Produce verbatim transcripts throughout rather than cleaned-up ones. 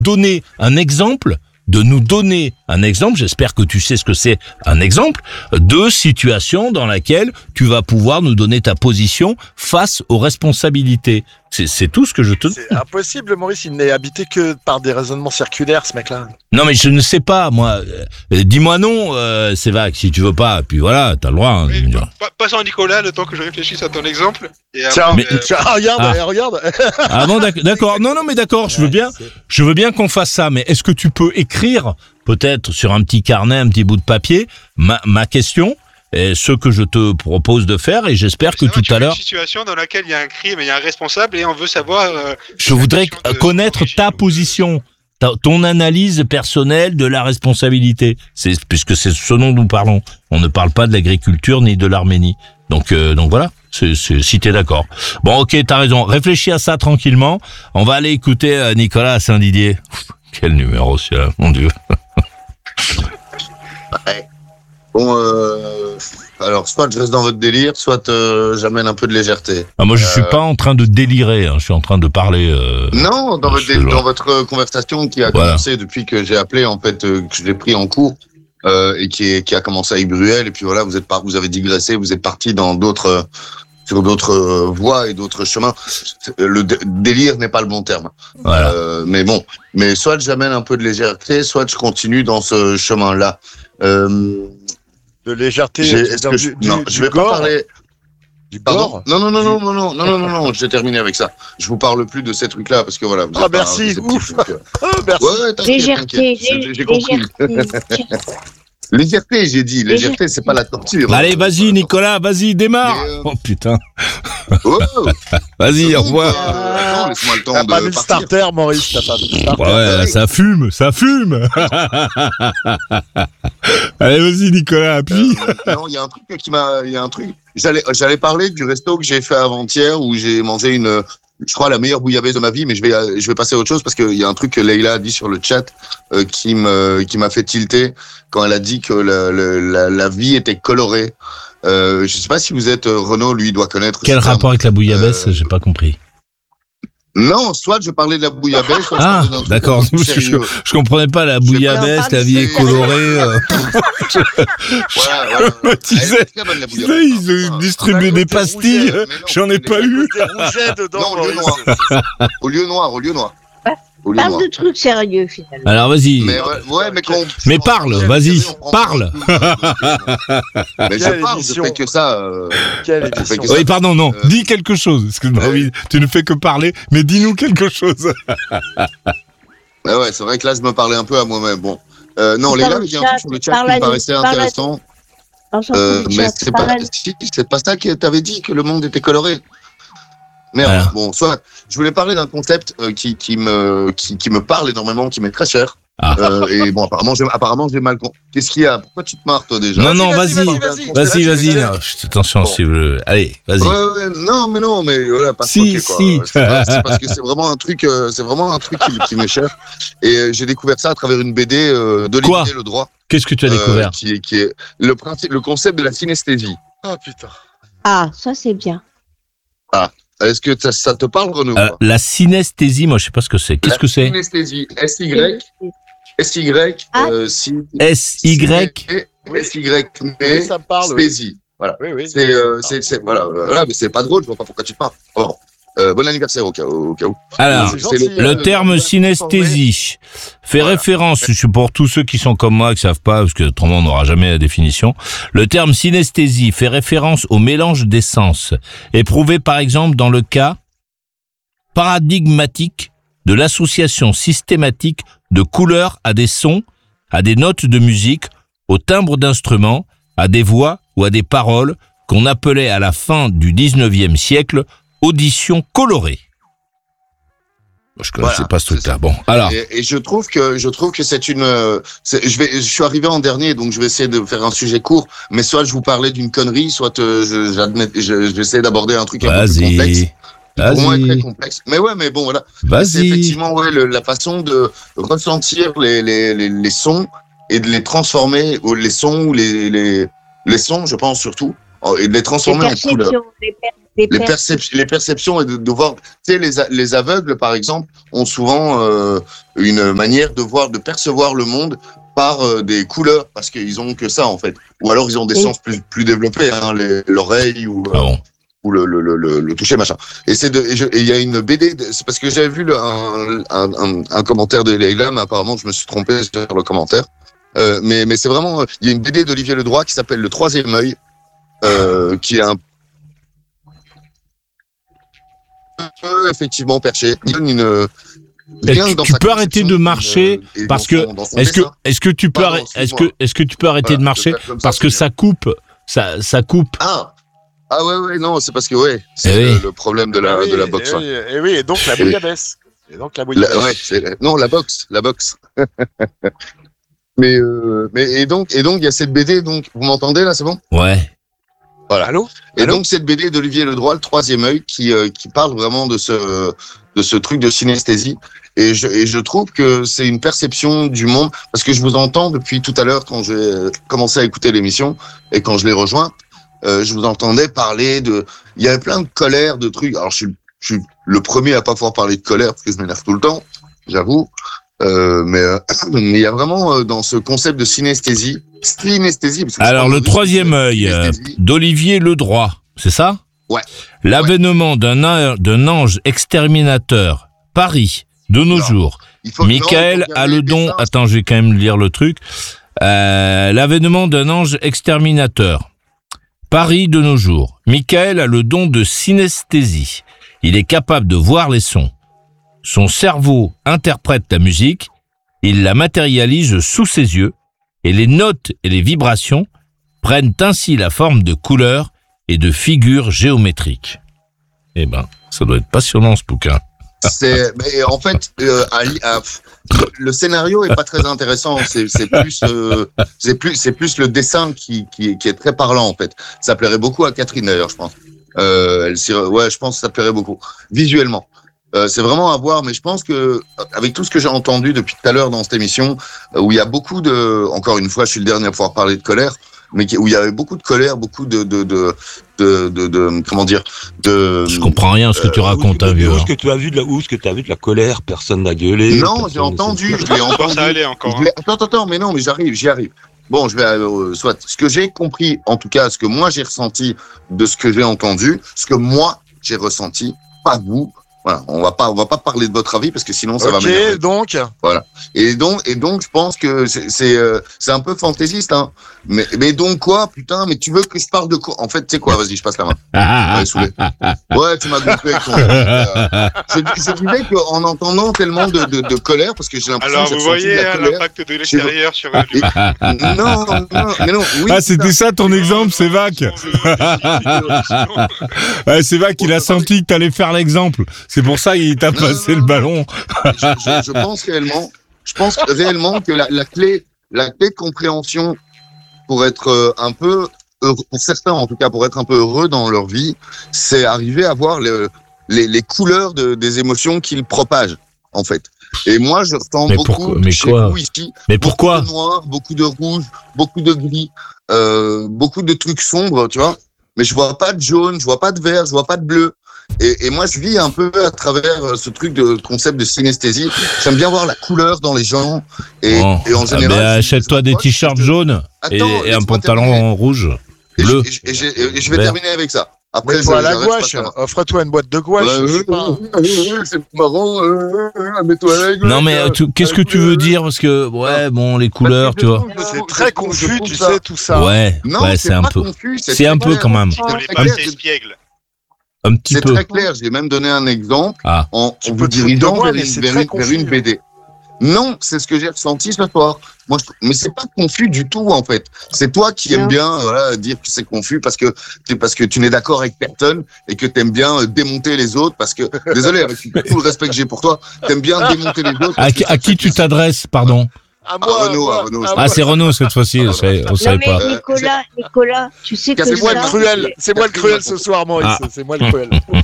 donner un exemple, de nous donner un exemple, j'espère que tu sais ce que c'est un exemple, de situation dans laquelle tu vas pouvoir nous donner ta position face aux responsabilités. C'est, c'est tout ce que je te dis. C'est impossible, Maurice, il n'est habité que par des raisonnements circulaires, ce mec-là. Non, mais je ne sais pas, moi. Euh, dis-moi non, euh, c'est vague, si tu veux pas. Puis voilà, t'as le droit. Hein, oui, pa- Passons à Nicolas, le temps que je réfléchisse à ton exemple. Et après, Tiens, mais- euh, tiens, regarde, Ah. eh, regarde. Ah bon, d'ac- d'accord. Non, non, mais d'accord, je veux bien, je veux bien qu'on fasse ça. Mais est-ce que tu peux écrire, peut-être sur un petit carnet, un petit bout de papier, ma, ma question et ce que je te propose de faire, et j'espère que ça va, tout tu à as l'heure, une situation dans laquelle il y a un crime et il y a un responsable et on veut savoir. Euh, je voudrais question de- connaître d'origine ta ou de- position, ta- ton analyse personnelle de la responsabilité. C'est puisque c'est ce dont nous parlons. On ne parle pas de l'agriculture ni de l'Arménie. Donc, euh, donc voilà. C'est, c'est, si t'es d'accord. Bon, ok, t'as raison. Réfléchis à ça tranquillement. On va aller écouter euh, Nicolas à Saint-Didier. Quel numéro celui-là, mon Dieu. Ouais. Bon, euh, alors, soit je reste dans votre délire, soit euh, j'amène un peu de légèreté. Ah, moi, je suis Euh, pas en train de délirer. Hein. Je suis en train de parler. Euh... Non, dans votre, je- dé- dans votre euh, conversation qui a Voilà. commencé depuis que j'ai appelé, en fait, euh, que je l'ai pris en cours, euh, et qui, est, qui a commencé avec Bruel, et puis voilà, vous êtes par, vous avez digressé, vous êtes parti dans d'autres, euh, sur d'autres euh, voies et d'autres chemins. Le dé- délire n'est pas le bon terme. Voilà. Euh, mais bon, mais soit j'amène un peu de légèreté, soit je continue dans ce chemin-là. Euh, De légèreté. j'ai- tu veux est-ce dire que du- je, du- non, du je vais pas gore, parler. Du Pardon gore. Non, non, non, non, non, non, non, non, non, non, j'ai terminé avec ça. Je vous parle plus de ces trucs-là parce que voilà. Vous Ah, êtes pas merci, réceptifs, ouf. donc, euh, Oh, merci. Ouais, ouais, t'inquiète, Légèreté, t'inquiète. J'ai- j'ai compris. légèreté. Légèreté, j'ai dit. Légèreté, c'est pas la torture. Allez, vas-y, Nicolas, vas-y, démarre. Mais, euh, Oh putain. Oh, Vas-y, au revoir. Euh, non, laisse-moi le temps T'as pas de mis le partir. starter, Maurice, t'as pas mis le starter. Ouais, là, ça fume, ça fume. Allez, vas-y, Nicolas, appuie. Euh, non, il y a un truc qui m'a, il y a un truc. J'allais, j'allais parler du resto que j'ai fait avant-hier où j'ai mangé une, je crois la meilleure bouillabaisse de ma vie, mais je vais, je vais passer à autre chose parce qu'il y a un truc que Leïla a dit sur le chat euh, qui me, qui m'a fait tilter quand elle a dit que la, la, la, la vie était colorée. Euh, je sais pas si vous êtes euh, Renaud, lui il doit connaître. Quel ce terme. rapport avec la bouillabaisse? Euh, J'ai pas compris. Non, soit je parlais de la bouillabaisse. soit je Ah, parlais d'un truc d'accord. un peu plus Je, je, sérieux. je comprenais pas la bouillabaisse, la vie est colorée. Euh. Voilà, voilà. Me disais, Elle est très bonne, la Tu sais, bouillabaisse. ils Enfin, distribuaient des pastilles. mais non, J'en ai mais pas les- eu. Des rouget dedans, Non, au lieu Maurice. noir. Au lieu noir, au lieu noir. Au lieu Parle noir. de trucs sérieux, finalement. Alors, vas-y. Mais ouais, ouais, mais qu'on. Mais parle, vas-y, parle. Mais je Quelle parle, je émission. fais que ça. euh, Quelle je fais émission. que ça. Oui, pardon, non. Euh, Dis quelque chose. Excuse-moi, euh, oui. Tu ne fais que parler, mais dis-nous quelque chose. Mais ouais, c'est vrai que là, je me parlais un peu à moi-même. Bon. Euh, non, Tu les parles gars, au il y a un chat, truc sur le tu chat parles qui à me nous, paraissait tu parles à- intéressant. On s'en Euh, fout du mais chat, c'est pas, parle à- si, c'est pas ça que t'avais dit, que le monde était coloré. Merde. Voilà. Bon, soit, je voulais parler d'un concept euh, qui, qui me, qui, qui me parle énormément, qui m'est très cher. Ah. Euh, et bon, apparemment, j'ai, apparemment, j'ai mal compris. Qu'est-ce qu'il y a? Pourquoi tu te marres, toi, déjà? Non, non, vas-y, vas-y. vas-y, vas-y. Vas-y, vas-y. Vas-y. non, chut, Attention, Bon. si vous le- Allez, vas-y. Ouais, ouais, non, mais non, mais voilà, pas Si, choqué, quoi. si. C'est, pas- c'est parce que c'est vraiment un truc, euh, c'est vraiment un truc qui, qui m'est cher. Et euh, j'ai découvert ça à travers une B D euh, Quoi d'Olivier Le Droit. Qu'est-ce que tu as euh, découvert? qui, est- qui est le principe, le concept de la synesthésie. Ah, putain. Ah, ça, c'est bien. Est-ce que ça, ça te parle, Renaud? Euh, La synesthésie, moi, je sais pas ce que c'est. Qu'est-ce que c'est? Synesthésie. S Y. S Y. Ah. Euh, si, S Y. S Y. Oui, Mais. ça me parle. Oui, Sthésie. Voilà. oui. oui. C'est, euh, c'est, c'est, voilà, voilà, mais c'est pas drôle, je vois pas pourquoi tu te parles. Bon. Euh, bon anniversaire au cas, au cas où. Alors, C'est c'est gentil, le- le euh, terme euh, synesthésie fait Voilà. référence, je suis pour tous ceux qui sont comme moi, qui savent pas, parce que autrement on n'aura jamais la définition. Le terme synesthésie fait référence au mélange des sens, éprouvé par exemple dans le cas paradigmatique de l'association systématique de couleurs à des sons, à des notes de musique, au timbre d'instruments, à des voix ou à des paroles qu'on appelait à la fin du dix-neuvième siècle audition colorée. Moi, je connaissais Voilà, pas ce c'est truc-là. ça. Bon, alors, Et, et je trouve que je trouve que c'est une. euh, c'est- je vais, je suis arrivé en dernier, donc je vais essayer de faire un sujet court. Mais soit je vous parlais d'une connerie, soit euh, je, j'admets, je, je vais essayer d'aborder un truc un peu plus complexe. vas-y, Qui pour moi est très vas-y, complexe. Mais ouais, mais bon voilà. C'est vas-y. effectivement ouais le- la façon de ressentir les, les, les, les sons et de les transformer ou les sons ou les, les les sons, je pense surtout en- et de les Les transformer en couleurs. perceptions, les, per- les Les, per- percep- les perceptions et de, de voir, tu sais, les, a- les aveugles, par exemple, ont souvent euh, une manière de voir, de percevoir le monde par euh, des couleurs, parce qu'ils ont que ça, en fait. Ou alors, ils ont des Oui. sens plus, plus développés, hein, les- l'oreille ou, euh, Ah bon. ou le, le, le, le, le toucher, machin. Et c'est de, et je- et il y a une B D, de- c'est parce que j'avais vu le, un, un, un, un commentaire de Leïla, mais apparemment, je me suis trompé sur le commentaire. Euh, mais mais c'est vraiment, il y a une B D d'Olivier Ledroit qui s'appelle Le Troisième œil, euh, qui est un peu effectivement perché. Il donne une. Et rien tu- que dans tu sa peux arrêter de conception, marcher euh, et parce dans que son- dans son est-ce que dessin. est-ce que tu peux Pardon, arrêter, est-ce excuse-moi. que est-ce que tu peux arrêter Voilà, de marcher je vais faire comme ça, parce que c'est ça coupe, ça ça coupe. Ah ah ouais ouais non c'est parce que ouais c'est Eh le, oui. le problème de la Ah oui, de la boxe. Et ouais. oui, et oui, et donc la Et oui. bouillabaisse. Et donc la La- bouillabaisse. ouais, c'est- non, la boxe, la boxe. mais, euh, mais et donc, et donc, il y a cette B D. Donc, vous m'entendez là, c'est bon? Ouais. Voilà. Allô Et Allô donc cette B D d'Olivier Ledroit, Le Troisième œil, qui euh, qui parle vraiment de ce de ce truc de synesthésie. Et je et je trouve que c'est une perception du monde parce que je vous entends depuis tout à l'heure quand j'ai euh, commencé à écouter l'émission et quand je l'ai rejoint, euh, je vous entendais parler de. Il y avait plein de colère, de trucs. Alors je suis je suis le premier à pas pouvoir parler de colère parce que je m'énerve tout le temps, j'avoue. Euh, mais euh, mais il y a vraiment euh, dans ce concept de synesthésie, synesthésie. parce que Alors c'est le pas- troisième œil euh, synesthésie. d'Olivier Ledroit, c'est ça? Ouais. L'avènement d'un a- d'un ange exterminateur. Paris, de nos Non. jours. Il faut- non, il faut Michael regarder a le les don. dessins. Attends, je vais quand même lire le truc. Euh, L'avènement d'un ange exterminateur. Paris de nos jours. Michael a le don de synesthésie. Il est capable de voir les sons. Son cerveau interprète la musique. Il la matérialise sous ses yeux. Et les notes et les vibrations prennent ainsi la forme de couleurs et de figures géométriques. Eh ben, ça doit être passionnant ce bouquin. C'est, mais en fait, euh, à li- à- le scénario est pas très intéressant. C'est, c'est plus, euh, c'est plus, c'est plus le dessin qui, qui, qui est très parlant en fait. Ça plairait beaucoup à Catherine d'ailleurs, je pense. Euh, elle, s'y re- ouais, je pense que ça plairait beaucoup visuellement. Euh, c'est vraiment à voir, mais je pense que avec tout ce que j'ai entendu depuis tout à l'heure dans cette émission, euh, où il y a beaucoup de, encore une fois, je suis le dernier à pouvoir parler de colère, mais qui- où il y avait beaucoup de colère, beaucoup de, de, de, de, de, de- comment dire, de. Je comprends rien à ce que tu Euh, racontes, où, hein, vieux. où hein. est-ce que tu as vu de la, où est-ce que tu as vu de la colère? Personne n'a gueulé. Non, personne j'ai ne entendu, s'est- je l'ai Encore, entendu. ça allait encore. Je l'ai- Attends, attends, attends, mais non, mais j'arrive, j'y arrive. Bon, je vais, euh, soit, ce que j'ai compris, en tout cas, ce que moi j'ai ressenti de ce que j'ai entendu, ce que moi j'ai ressenti, pas vous. Voilà, on va pas, on va pas parler de votre avis parce que sinon ça va Ok, m'énerver. donc. Et donc, et donc, je pense que c'est, c'est, euh, c'est un peu fantaisiste, hein. Mais, mais donc quoi, putain, mais tu veux que je parle de quoi? En fait, tu sais quoi, vas-y, je passe la main. Ah, Ouais, saoulé. Ouais, tu m'as gonflé avec ton. euh, je, je disais qu'en entendant tellement de, de, de colère, parce que j'ai l'impression Alors, que vous j'ai ressenti de voyez la hein, colère. l'impact de l'extérieur sur le Non, non, mais non. Oui, Ah, c'était ça ton exemple, c'est Vac. Ouais, c'est Vac, il a senti que t'allais faire l'exemple. C'est pour ça qu'il t'a Non, passé non, le non. ballon. je, je, je pense réellement, je pense réellement que la, la clé, la clé de compréhension pour être euh, un peu heureux, pour certains en tout cas, pour être un peu heureux dans leur vie, c'est arriver à voir le, les, les couleurs de, des émotions qu'ils propagent, en fait. Et moi, je ressens Mais beaucoup pourquoi- mais chez quoi vous ici, Mais beaucoup pourquoi de noir, beaucoup de rouge, beaucoup de gris, euh, beaucoup de trucs sombres, tu vois. Mais je vois pas de jaune, je vois pas de vert, je vois pas de bleu. Et, et moi, je vis un peu à travers euh, ce truc de concept de synesthésie. J'aime bien voir la couleur dans les gens. Et, Bon. et en Ah, général, ben, je- achète-toi des je- t-shirts je- jaunes et, Attends, et un laisse-moi pantalon terminer. rouge. Et, bleu. je, et, je- et je vais Vert. terminer avec ça. Après, Mets-toi je- à la j'arrête, je gouache. passe la main. Offre-toi une boîte de gouache. Ouais, je sais pas. ouais, ouais, ouais, c'est marrant. euh, euh, Mets-toi à la gouache. Non mais euh, tu- qu'est-ce que tu veux dire parce que ouais bon les couleurs tu vois. C'est très confus, tu sais, tout ça. Ouais Non, ouais c'est un pas peu confus, c'est un très peu clair. quand même Dans les très pattes clair. espiègles. un petit C'est peu. très clair. J'ai même donné un exemple Ah. en, Tu en peux vous te foutre dirigeant de moi, vers, mais une, c'est vers très une- vers confus. une B D. Non, c'est ce que j'ai ressenti ce soir. Moi, je, mais c'est pas confus du tout en fait. C'est toi qui aimes Non. bien voilà, dire que c'est confus parce que t'es- parce que tu n'es d'accord avec personne et que t'aimes bien euh, démonter les autres parce que désolé avec tout le respect que j'ai pour toi, t'aimes bien démonter les autres. À, parce qui- que à ça qui fait tu plaisir. t'adresses pardon? À Ah, Renaud, à Renaud, je à Ah moi. c'est Renaud cette fois-ci, je sais- on Non savait mais pas. Euh, Nicolas, Nicolas, tu sais que C'est C'est moi le ça, cruel. C'est moi le cruel ce soir, Maurice. Ah. C'est moi le cruel.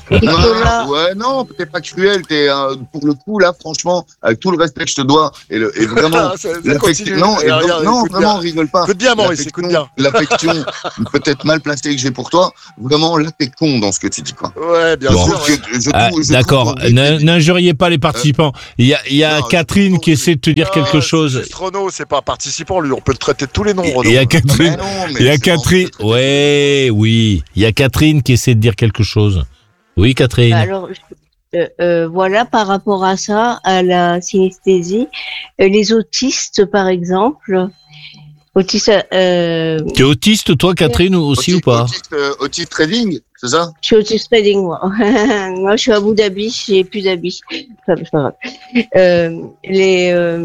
Nicolas, Ah, ouais, non, t'es pas cruel, t'es, euh, pour le coup, là, franchement, avec tout le respect que je te dois, et, le, et vraiment, Ça- ça l'affection- continue. non, et Et regarde, non, écoute vraiment, bien. rigole pas. Écoute bien, Maurice, écoute bien. L'affection, peut-être mal placée que j'ai pour toi, vraiment, là, t'es con dans ce que tu dis, quoi. Ouais, bien Bon. sûr. Je trouve que- je Ah, trouve- je d'accord, trouve qu'on- Ne- n'injuriez pas les participants. Il y a, il y a Non, Catherine je- qui essaie de te dire Ah, quelque c'est chose. juste Renaud, c'est pas un participant, lui. On peut le traiter de tous les noms, Il Renaud. y a Mais Catherine. non, mais Il y a c'est Catherine. bon, Ouais, oui. Il y a Catherine qui essaie de dire quelque chose. Oui, Catherine. alors, euh, euh, voilà, par rapport à ça, à la synesthésie, euh, les autistes, par exemple, autistes, euh, Tu es autiste, toi, Catherine, ou- aussi Autiste- ou pas? Autiste, euh, autiste trading, c'est ça? je suis autiste trading, moi. Moi, je suis à Abu Dhabi, j'ai plus d'habits. Enfin, c'est pas grave. Euh, les, euh,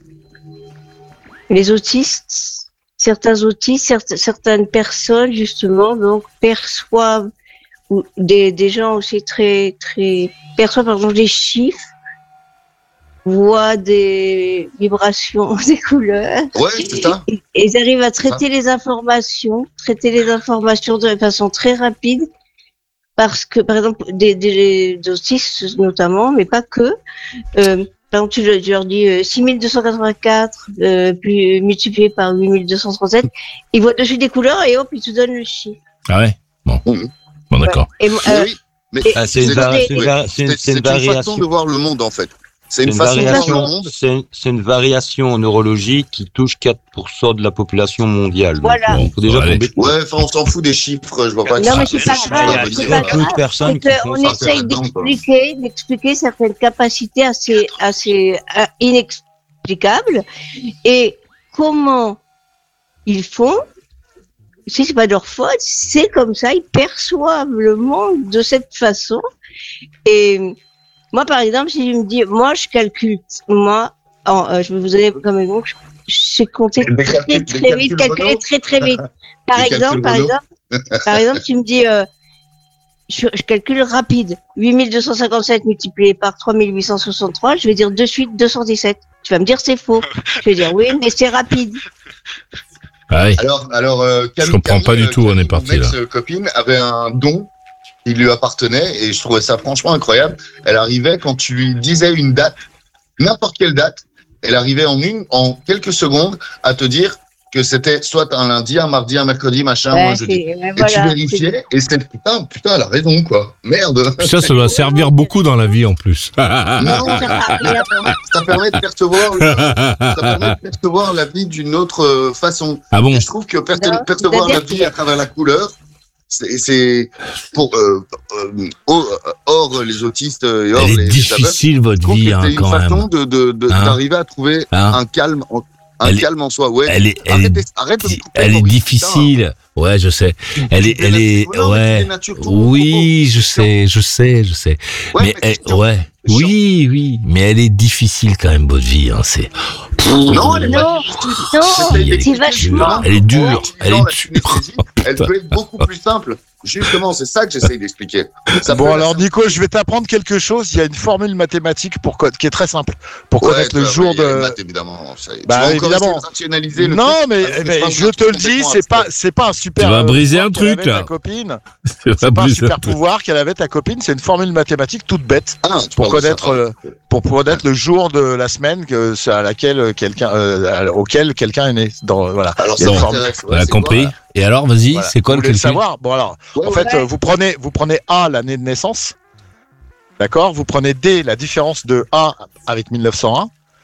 les autistes, certains autistes, certes- certaines personnes, justement, donc, perçoivent ou des, des gens aussi très, très, perçoivent, par exemple, des chiffres, voient des vibrations, des couleurs, Ouais, c'est ça. et ils arrivent à traiter les informations, traiter les informations de façon très rapide, parce que, par exemple, des, des, des autistes notamment, mais pas que, euh, par exemple, tu, leur- tu leur dis euh, six mille deux cent quatre-vingt-quatre euh, plus multiplié par huit mille deux cent trente-sept, ils voient dessus des couleurs et hop, ils te donnent le chiffre. Ah ouais? Bon. Mhm. Bon, d'accord. Et, moi, euh, Oui, mais et- Ah, c'est une, c'est- va- c'est- c'est une va- c'est une- c'est c'est une c'est une façon variation. de voir le monde, en fait. C'est C'est une une façon de voir le variation, monde. c'est c'est une variation neurologique qui touche quatre pour cent de la population mondiale. Donc, Voilà. euh, il faut déjà Allez. tomber. Ouais, enfin, on s'en fout des chiffres, je vois pas. Non, mais que c'est pas ça- grave, ça- Il c'est y pas a beaucoup de grave. personnes C'est qui font qu'on ça. essaye là-dedans, quoi. d'expliquer, d'expliquer certaines capacités assez, assez euh, inexplicables et comment ils font. Si c'est pas de leur faute, c'est comme ça, ils perçoivent le monde de cette façon. Et moi, par exemple, si je me dis, moi, je calcule, moi, en, euh, je vais vous donner comme exemple, je, je sais compter Des très calculs- très des vite, calculs calculer Renault. très très vite. Par Des exemple, calculs par Renault. exemple, par exemple, tu me dis, euh, je, je calcule rapide, huit mille deux cent cinquante-sept multiplié par trois mille huit cent soixante-trois, je vais dire de suite deux cent dix-sept. Tu vas me dire c'est faux. Je vais dire oui, mais c'est rapide. Ah oui. Alors, alors, euh, Camille, Je comprends pas Camille, du tout, euh, on est Camille, parti, mon là. ex-copine avait un don qui lui appartenait et je trouvais ça franchement incroyable. Elle arrivait quand tu lui disais une date, n'importe quelle date, elle arrivait en une, en quelques secondes à te dire que c'était soit un lundi, un mardi, un mercredi, machin, ou Ouais, un jeudi. c'est- ouais, Et tu voilà, c'est- vérifiais et c'était putain, putain, elle a raison quoi. Merde. Puis ça, ça doit servir beaucoup dans la vie en plus. Non, ça sert à rien. ça permet de percevoir, le- ça permet de percevoir la vie d'une autre euh, façon. Ah bon? Et je trouve que per- Non, percevoir la c'est-à-dire vie à travers la couleur, c'est, c'est pour euh, euh, hors, hors les autistes et hors Elle est les, les aveugles, difficile, je votre trouve que vie, c'est hein, une quand façon même. de, de, de- Hein d'arriver à trouver Hein un calme, en- un Elle est- calme en soi. Ouais. Elle est, elle arrête, est, de- arrête de me couper, elle est Maurice, difficile. Ouais, je sais. putain. Elle est, Tu elle est, dénatures- non, mais tu ouais. dénatures tout mon Oui, je sais, je sais, je sais. propos. Ouais, Mais, mais elle- c'est chiant. ouais. C'est chiant. Oui, oui. Mais elle est difficile quand même, votre vie, hein. C'est, Non, elle est pas Non, difficile. non, J'essaye c'est d'expliquer vachement. justement Elle est dure, en utilisant elle est la dure. synesthésie, Elle peut être beaucoup plus simple. Justement, c'est ça que j'essaye d'expliquer. Ça Bon peut alors la- Nico, je vais t'apprendre quelque chose. Il y a une formule mathématique pour co- qui est très simple pour Ouais, connaître le bah, jour oui, il y a les de. maths, évidemment. Ça y est. Bah, Tu vas encore évidemment. essayer de rationaliser le Non truc mais, avec mais des je te le dis, complètement c'est pas abstrait. c'est pas un super. Tu vas euh, briser pouvoir un qu'elle truc, avait là. ta copine. C'est C'est pas un plus super simple. pouvoir qu'elle avait ta copine. C'est une formule mathématique toute bête Ah, tu pour parles de ça, connaître euh, pour connaître le jour de la semaine que c'est à laquelle euh, quelqu'un euh, auquel quelqu'un est né. Dans voilà. Alors Il y a ça une formule. m'intéresse. On ouais, a c'est compris. quoi, là Et alors, vas-y, Voilà. c'est quoi Vous le voulez le calcul? savoir? Bon alors, Ouais, en fait, ouais. euh, vous prenez vous prenez A l'année de naissance, d'accord? Vous prenez D la différence de A avec mille neuf cent un.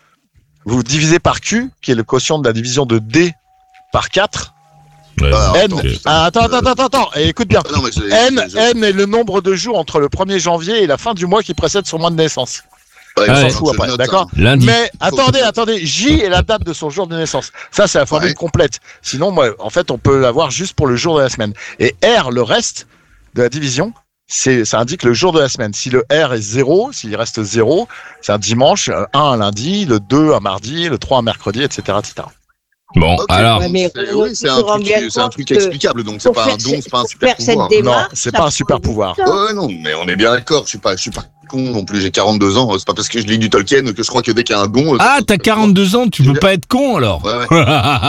Vous divisez par Q qui est le quotient de la division de D par quatre. Ouais, Ah, N. attends, putain. Ah, attends attends attends attends. Et écoute bien. Ah, non, mais je- N je- je- N est le nombre de jours entre le premier janvier et la fin du mois qui précède son mois de naissance. Ouais, Ah, je ouais. Fou je après, note, d'accord? hein. Lundi. Mais attendez, attendez, J est la date de son jour de naissance. Ça, c'est la formule Ouais. complète. Sinon, moi, en fait, on peut l'avoir juste pour le jour de la semaine. Et R, le reste de la division, c'est, ça indique le jour de la semaine. Si le R est zéro, s'il reste zéro, c'est un dimanche, un un lundi, le deux un mardi, le trois un mercredi, et cetera, et cetera. Bon, Ok. alors, Ouais, mais C'est- on oui, c'est se un rend truc, bien c'est un compte truc que explicable, donc c'est pour pas un faire don, cette- c'est pas un pour super faire cette pouvoir. démarche, Non, c'est ça pas un prend super du pouvoir. temps. Ouais, non, mais on est bien d'accord, je suis pas, je suis pas con non plus. J'ai quarante-deux ans. C'est pas parce que je lis du Tolkien que je crois que dès qu'il y a un don. Ah, t'as quarante-deux ans, tu peux pas être con alors. Ouais, ouais.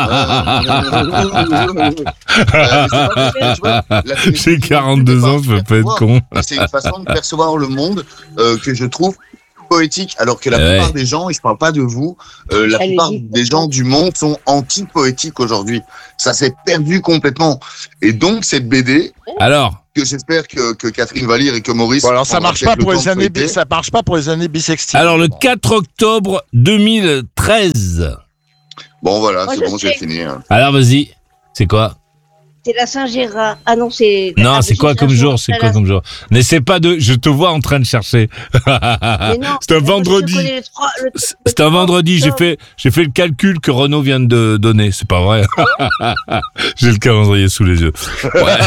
J'ai quarante-deux ans, je peux pas être con. C'est une façon de percevoir le monde euh, que je trouve poétique, alors que la Ouais. plupart des gens, et je parle pas de vous, euh, la Allez-y. plupart des gens du monde sont anti-poétiques aujourd'hui. Ça s'est perdu complètement. Et donc, cette B D, Alors, que j'espère que, que Catherine va lire et que Maurice... Bon, alors ça prendra marche peut-être pas le pour temps les de années, feuilleter. bi- ça marche pas pour les années bissextiles. alors le quatre octobre deux mille treize. Bon, voilà, Moi, c'est je bon, sais. j'ai fini. hein. Alors vas-y, c'est quoi? C'est la Saint-Gérard. Ah non, c'est. Non, ah, c'est quoi comme jour? C'est quoi comme jour? N'essaie pas de. Je te vois en train de chercher. Mais non, C'est un moi, je vendredi. connais le trois- le- C'est c'est un vendredi. J'ai fait, j'ai fait le calcul que Renaud vient de donner. C'est pas vrai. J'ai le calendrier sous les yeux. Ouais.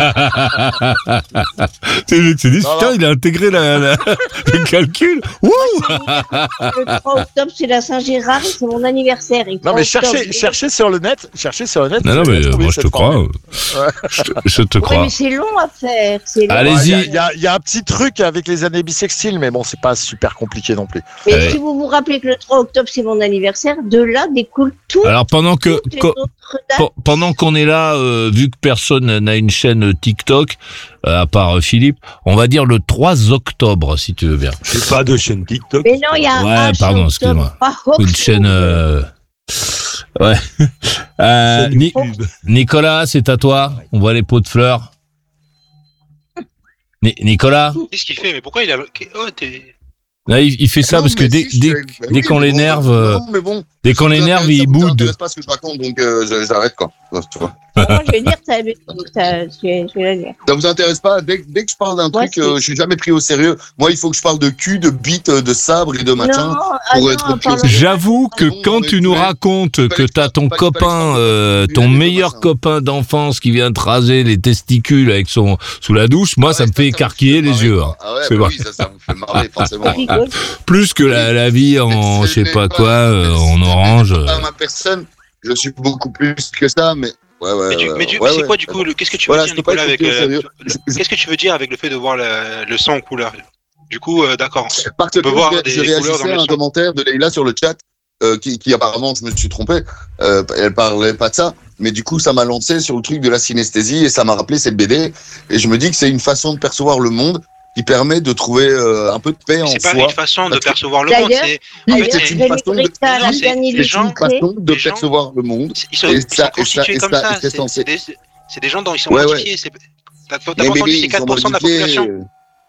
C'est lui qui s'est dit, Non, putain, non. il a intégré la, la- le calcul. Wouh! Le trois octobre, c'est la Saint-Gérard et c'est mon anniversaire. Et Non trois mais octobre, cherchez, c'est- cherchez sur le net, cherchez sur le net. Non, non, vous mais allez euh, trouver moi je te cette crois. formule. Je te, je te Oui, crois. mais c'est long à faire. C'est long. Allez. Ouais, Il y, a- Allez-y. il y a- il y a un petit truc avec les années bissextiles, mais bon, c'est pas super compliqué non plus. Mais Ouais. si vous vous rappelez que le trois octobre, c'est mon anniversaire, de là découle tout. Alors pendant que, toutes les co- autres dates. Pe- Pendant qu'on est là, euh, vu que personne n'a une chaîne TikTok, euh, à part euh, Philippe, on va dire le trois octobre, si tu veux bien. J'ai pas de chaîne TikTok. Mais non, il y a un Ouais, H pardon, octobre, excuse-moi. pas Une octobre. chaîne... euh, Ouais. Euh, C'est du Ni- pub. Nicolas, c'est à toi. On voit les pots de fleurs. Ni- Nicolas, Qu'est-ce qu'il fait? Mais pourquoi il a. Oh, t'es. là, il, il fait ça Non, parce que mais dès, si, je dès, fais- bah dès oui, qu'on mais l'énerve, bon, euh, non, mais bon, dès qu'on ça l'énerve, m'intéresse, il ça boude. m'intéresse pas ce que je raconte, donc euh, je- j'arrête quoi. Tu vois. Moi, je vais dire, t'as, t'as, je vais je vais la lire. Ça vous intéresse pas? Dès, dès que je parle d'un Moi, truc, si. euh, je suis jamais pris au sérieux. Moi, il faut que je parle de cul, de bite, de sabre et de machin. Non, ah pour non, être parle- pris au J'avoue que Non, quand mais tu tu nous fais- racontes que fallait que t'as ça- ton fallait- fallait que copain, ça- euh, tu ton l'avais meilleur pas, ça. copain d'enfance qui vient te raser les testicules avec son sous la douche, moi Ah ça ouais, me fait vous écarquiller les marrer, yeux. quoi. hein. Ah ouais, C'est bah vrai. oui, ça, ça vous fait marrer, forcément. Je rigole. Plus que la, la vie en je sais C'est pas pas- quoi, euh, en c'est orange. pas euh. ma personne, je suis beaucoup plus que ça, mais ouais, ouais. Mais, tu- ouais, mais, tu- ouais, c'est ouais. quoi du coup le- Qu'est-ce que tu veux Voilà, dire, je peux pas Nicolas, avec écouter au euh, sérieux. le- Je- je- Qu'est-ce que tu veux dire avec le fait de voir la- le sang en couleur? Du coup, euh, d'accord. Parce que peut voir je, des je couleurs réagissais dans le à un son. commentaire de Leïla sur le chat, euh, qui, qui apparemment, je me suis trompé, euh, elle parlait pas de ça, mais du coup, ça m'a lancé sur le truc de la synesthésie et ça m'a rappelé cette B D. Et je me dis que c'est une façon de percevoir le monde qui permet de trouver euh, un peu de paix en C'est pas soi. une façon de Parce que- percevoir le monde. D'ailleurs, C'est Oui, en fait, D'ailleurs, c'est c'est une une Rémi façon de, Brita, Non, la c'est- gagne les le c'est gens- une façon de les gens- percevoir le monde. ils sont, Et ils ça- sont et ça- constitués et comme ça- ça. et c'est C'est censé- c'est des, c'est des gens dont ils sont Ouais, ouais. modifiés. C'est- T'as t'as pas Mais entendu, bébé, c'est ils quatre sont pour cent de la modifiés. population.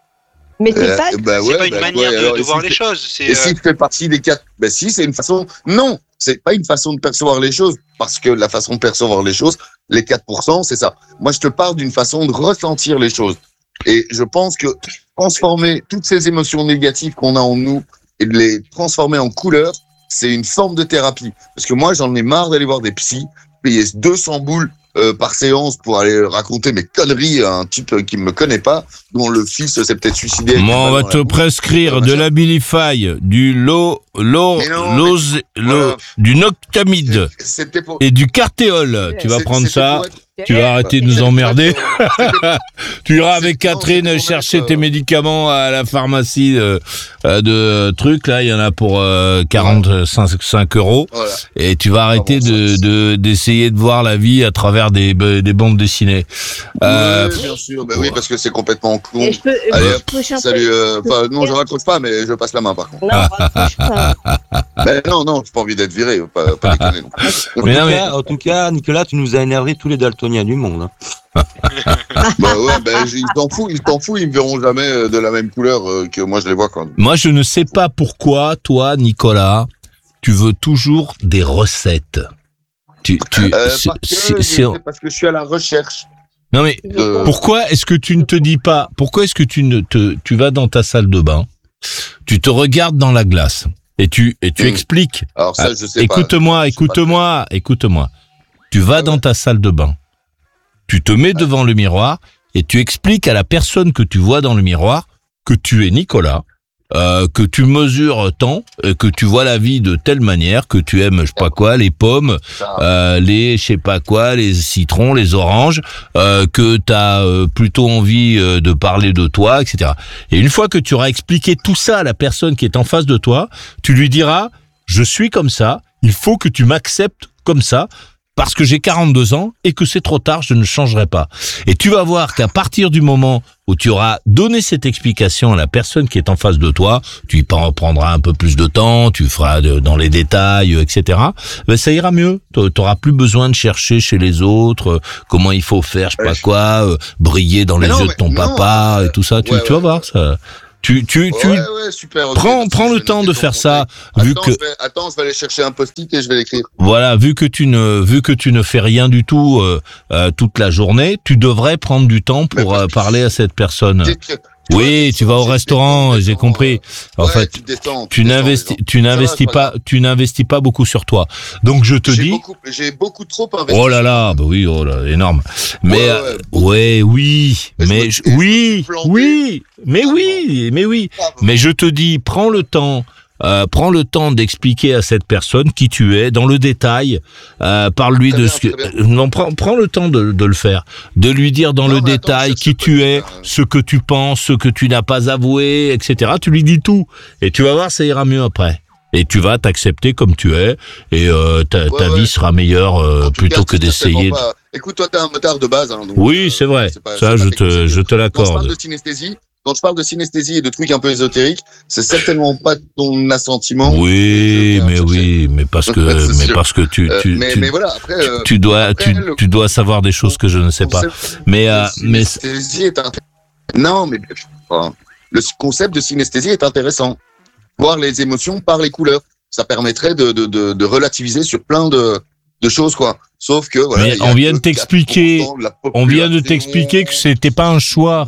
Mais c'est Euh, pas. bah C'est ouais, pas une bah manière ouais, de, alors, de et voir si les c'est- choses. C'est Et euh, s'il fait partie des quatre, ben si, c'est une façon. Non, c'est pas une façon de percevoir les choses, parce que la façon de percevoir les choses, les quatre pour cent, c'est ça. Moi, je te parle d'une façon de ressentir les choses. Et je pense que transformer toutes ces émotions négatives qu'on a en nous et de les transformer en couleurs, c'est une forme de thérapie. Parce que moi, j'en ai marre d'aller voir des psys, payer deux cents boules euh, par séance pour aller raconter mes conneries à un type qui me connaît pas, dont le fils s'est peut-être suicidé. avec Moi, une on balle va dans te la bouche. prescrire de l'Abilify, du lo, lo, Mais non, lose- mais- lo- voilà. du Noctamide C'était pour. et du Cartéol. Tu vas c'est- prendre c'était ça. pour être- Tu vas arrêter de nous emmerder. C'était- Tu iras C'est- avec non, Catherine c'est pour chercher mettre, tes euh, médicaments à la pharmacie euh, euh, de trucs. Là, il y en a pour euh, quarante-cinq euros. Voilà. Et tu vas arrêter bon de, sens. de d'essayer de voir la vie à travers des des bandes dessinées. Euh, Ouais, bien sûr. Ben oui, parce que c'est complètement con. Et je peux. Allez, je hop, peux chanter- Salut. euh, Enfin, non, je raccroche pas, mais je passe la main par contre. Non, raccroche pas. Ben non, non, j'ai pas envie d'être viré. Pas, pas déconner. Non. En, Mais tout non, mais- cas, en tout cas, Nicolas, tu nous as énervé tous les daltoniens du monde. hein. Bah ouais, ben ils t'en foutent, ils t'en foutent, ils me verront jamais euh, de la même couleur euh, que moi je les vois quand même. Moi, je ne sais pas pourquoi, toi, Nicolas, tu veux toujours des recettes. Tu, tu, Euh, c'est- parce, que, c'est- je- c'est- parce que je suis à la recherche non mais de. pourquoi est-ce que tu ne te dis pas, pourquoi est-ce que tu ne te, tu vas dans ta salle de bain, tu te regardes dans la glace et tu et tu Mm. expliques. Alors ça, je sais pas. Écoute-moi, Je sais pas écoute-moi, écoute-moi. Tu vas Ouais, dans ouais. ta salle de bain, tu te mets devant le miroir et tu expliques à la personne que tu vois dans le miroir que tu es Nicolas euh, que tu mesures tant, euh, que tu vois la vie de telle manière, que tu aimes je sais pas quoi, les pommes, euh, les je sais pas quoi, les citrons, les oranges, euh, que tu as euh, plutôt envie euh, de parler de toi, et cetera. Et une fois que tu auras expliqué tout ça à la personne qui est en face de toi, tu lui diras « Je suis comme ça, il faut que tu m'acceptes comme ça ». Parce que j'ai quarante-deux ans et que c'est trop tard, je ne changerai pas. Et tu vas voir qu'à partir du moment où tu auras donné cette explication à la personne qui est en face de toi, tu y prendras un peu plus de temps, tu feras de, dans les détails, et cetera. Ben ça ira mieux. Tu n'auras plus besoin de chercher chez les autres euh, comment il faut faire, je sais pas quoi, euh, briller dans les non, yeux de ton non, papa euh, et tout ça. Tu, ouais, tu vas ouais, voir ouais. ça. Tu, tu, tu Ouais, ouais, super, ok. prends, Merci, prends je le vais temps noter de ton faire ça, conseil. vu Attends, que, je vais, attends, je vais aller chercher un post-it et je vais l'écrire. voilà, vu que tu ne, vu que tu ne fais rien du tout euh, euh, toute la journée, tu devrais prendre du temps pour Mais euh, parler à cette personne. Qu'est-ce que- Oui, toi, tu vas au tu restaurant, descends, j'ai descends, compris. euh, En ouais, fait, tu descends, tu descends, n'investis, descends. tu Ça va, n'investis c'est pas, grave. tu n'investis pas beaucoup sur toi. Donc je te J'ai dis, beaucoup, j'ai beaucoup trop investi. oh là là, bah oui, oh là, énorme. Mais Ouais, euh, ouais, beaucoup. ouais, oui, Mais je mais me- je- je me oui, suis planté. oui, mais Ah, oui, mais oui. Ah, bon. Mais je te dis, prends le temps. Euh, prends le temps d'expliquer à cette personne qui tu es dans le détail. Euh, Parle-lui Très de bien, ce que. très bien. Non, prends, prends le temps de, de le faire, de lui dire dans Non, le mais attends, détail je qui cherche tu pas es, tout ça. ce que tu penses, ce que tu n'as pas avoué, et cetera. Tu lui dis tout, et tu vas voir, ça ira mieux après. Et tu vas t'accepter comme tu es, et euh, ta, Ouais, ta ouais. vie sera meilleure euh, En tout plutôt cas, que c'est certainement d'essayer. pas- Écoute, toi, t'es un motard de base. Hein, donc, Oui, euh, c'est vrai. c'est pas- Ça, c'est je pas te, technique. je te Quand je parle l'accorde. de synesthésie, quand je parle de synesthésie et de trucs un peu ésotériques, c'est certainement pas ton assentiment. Oui, que je viens mais chercher. oui, mais parce que, C'est mais sûr. parce que tu, Euh, tu, mais, tu, mais voilà, après, euh, tu dois, après, tu, le- tu dois savoir des choses que je ne sais pas. concept Mais, de euh, mais, synesthésie est int- non, mais enfin, le concept de synesthésie est intéressant. Voir les émotions par les couleurs, ça permettrait de, de, de, de relativiser sur plein de, de choses, quoi. Sauf que voilà, Mais il y a on vient que de t'expliquer- quatre pour cent de la on vient de population. t'expliquer que c'était pas un choix.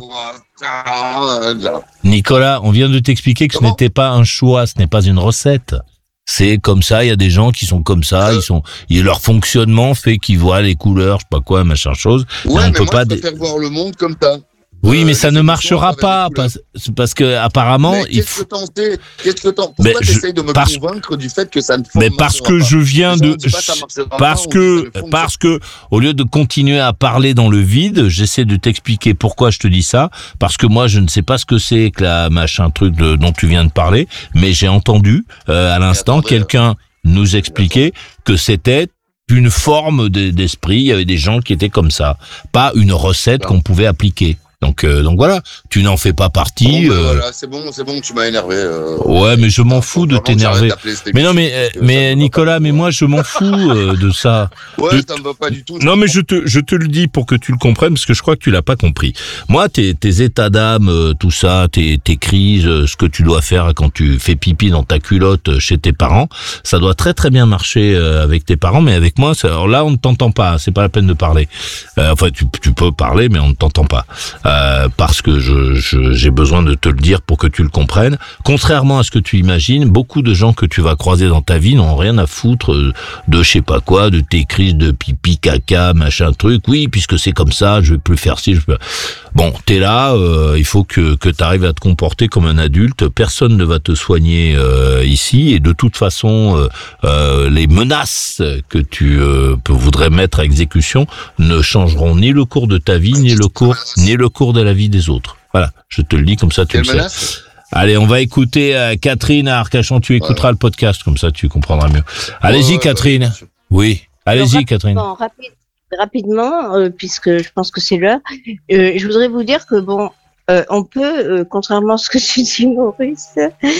Voilà. Nicolas, on vient de t'expliquer que ce Comment n'était pas un choix, ce n'est pas une recette. C'est comme ça, il y a des gens qui sont comme ça, Euh. ils sont, et leur fonctionnement fait qu'ils voient les couleurs, je sais pas quoi, machin chose. Ouais, on mais peut moi, pas je dé- préfère voir le monde comme ça. Oui, Euh, mais ça les ne émotions marchera avec les pas couleurs. parce, parce que apparemment, Mais il qu'est-ce faut. que t'en sais Qu'est-ce que t'en Mais Pourquoi je- t'essayes de me parce- convaincre du fait que ça ne Mais marchera parce que pas je viens Déjà, de, on dit pas ça marchera pas, parce on dit que, ça ne fonctionne parce que, au lieu de continuer à parler dans le vide, j'essaie de t'expliquer pourquoi je te dis ça, parce que moi, je ne sais pas ce que c'est que la machin truc de, dont tu viens de parler, mais j'ai entendu, euh, à l'instant, attendez, quelqu'un nous expliquer que c'était une forme de- d'esprit, il y avait des gens qui étaient comme ça, pas une recette Voilà. qu'on pouvait appliquer. Donc, euh, donc voilà, tu n'en fais pas partie. Bon, ben euh, voilà, c'est bon, c'est bon, tu m'as énervé. euh, Ouais, mais je m'en faut fous de vraiment que j'arrête t'énerver. d'appeler cette Mais non, émission, mais, euh, parce que ça mais me va Nicolas, pas mais du tout. moi, je m'en fous euh, de ça. Ouais, de- ça me va pas du tout. Non, mais je te, je te le dis pour que tu le comprennes, parce que je crois que tu l'as pas compris. Moi, tes, tes états d'âme, euh, tout ça, tes, tes crises, euh, ce que tu dois faire quand tu fais pipi dans ta culotte euh, chez tes parents, ça doit très très bien marcher euh, avec tes parents, mais avec moi, ça- alors là, on ne t'entend pas. C'est pas la peine de parler. Euh, enfin, tu, tu peux parler, mais on ne t'entend pas euh, parce que je, je, j'ai besoin de te le dire pour que tu le comprennes. Contrairement à ce que tu imagines, beaucoup de gens que tu vas croiser dans ta vie n'ont rien à foutre euh, de je sais pas quoi, de tes crises de pipi, caca, machin truc. Oui, puisque c'est comme ça, je vais plus faire ci. Je peux... Bon, t'es là, euh, il faut que que t'arrives à te comporter comme un adulte. Personne ne va te soigner euh, ici, et de toute façon, euh, euh, les menaces que tu euh, peux- voudrais mettre à exécution ne changeront ni le cours de ta vie, ni le cours, ni le cours de la vie des autres. Voilà, je te le dis comme ça, tu Quelle le sais. menace Allez, on va écouter euh, Catherine à Arcachon. Tu écouteras le podcast, comme ça tu comprendras mieux. Allez-y, Ouais, Catherine. ouais, ouais. Oui, allez-y, Alors, Catherine. Bon, rapide- rapidement, euh, puisque je pense que c'est l'heure, euh, je voudrais vous dire que bon, euh, on peut, euh, contrairement à ce que tu dis, Maurice,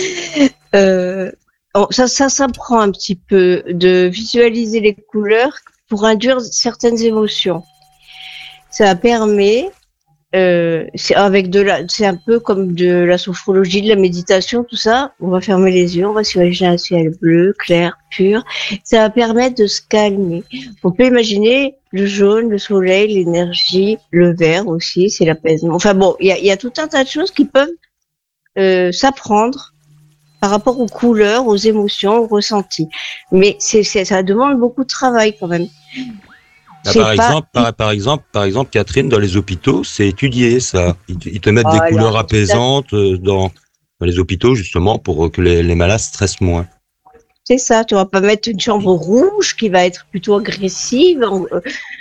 euh, on- ça, ça s'apprend un petit peu de visualiser les couleurs pour induire certaines émotions. Ça permet, euh, c'est avec de la, c'est un peu comme de la sophrologie, de la méditation, tout ça. On va fermer les yeux, on va s'imaginer un ciel bleu, clair, pur. Ça va permettre de se calmer. On peut imaginer le jaune, le soleil, l'énergie, le vert aussi, c'est l'apaisement. Enfin bon, il y a, il y a tout un tas de choses qui peuvent euh, s'apprendre par rapport aux couleurs, aux émotions, aux ressentis. Mais c'est, c'est, ça demande beaucoup de travail quand même. Ah, C'est par, pas- exemple, par, par exemple, par exemple, Catherine, dans les hôpitaux, c'est étudié ça. Ils, te- ils te mettent Voilà, des couleurs tout à fait. apaisantes euh, dans dans les hôpitaux, justement, pour que les, les malades stressent moins. C'est ça, tu vas pas mettre une chambre rouge qui va être plutôt agressive, euh,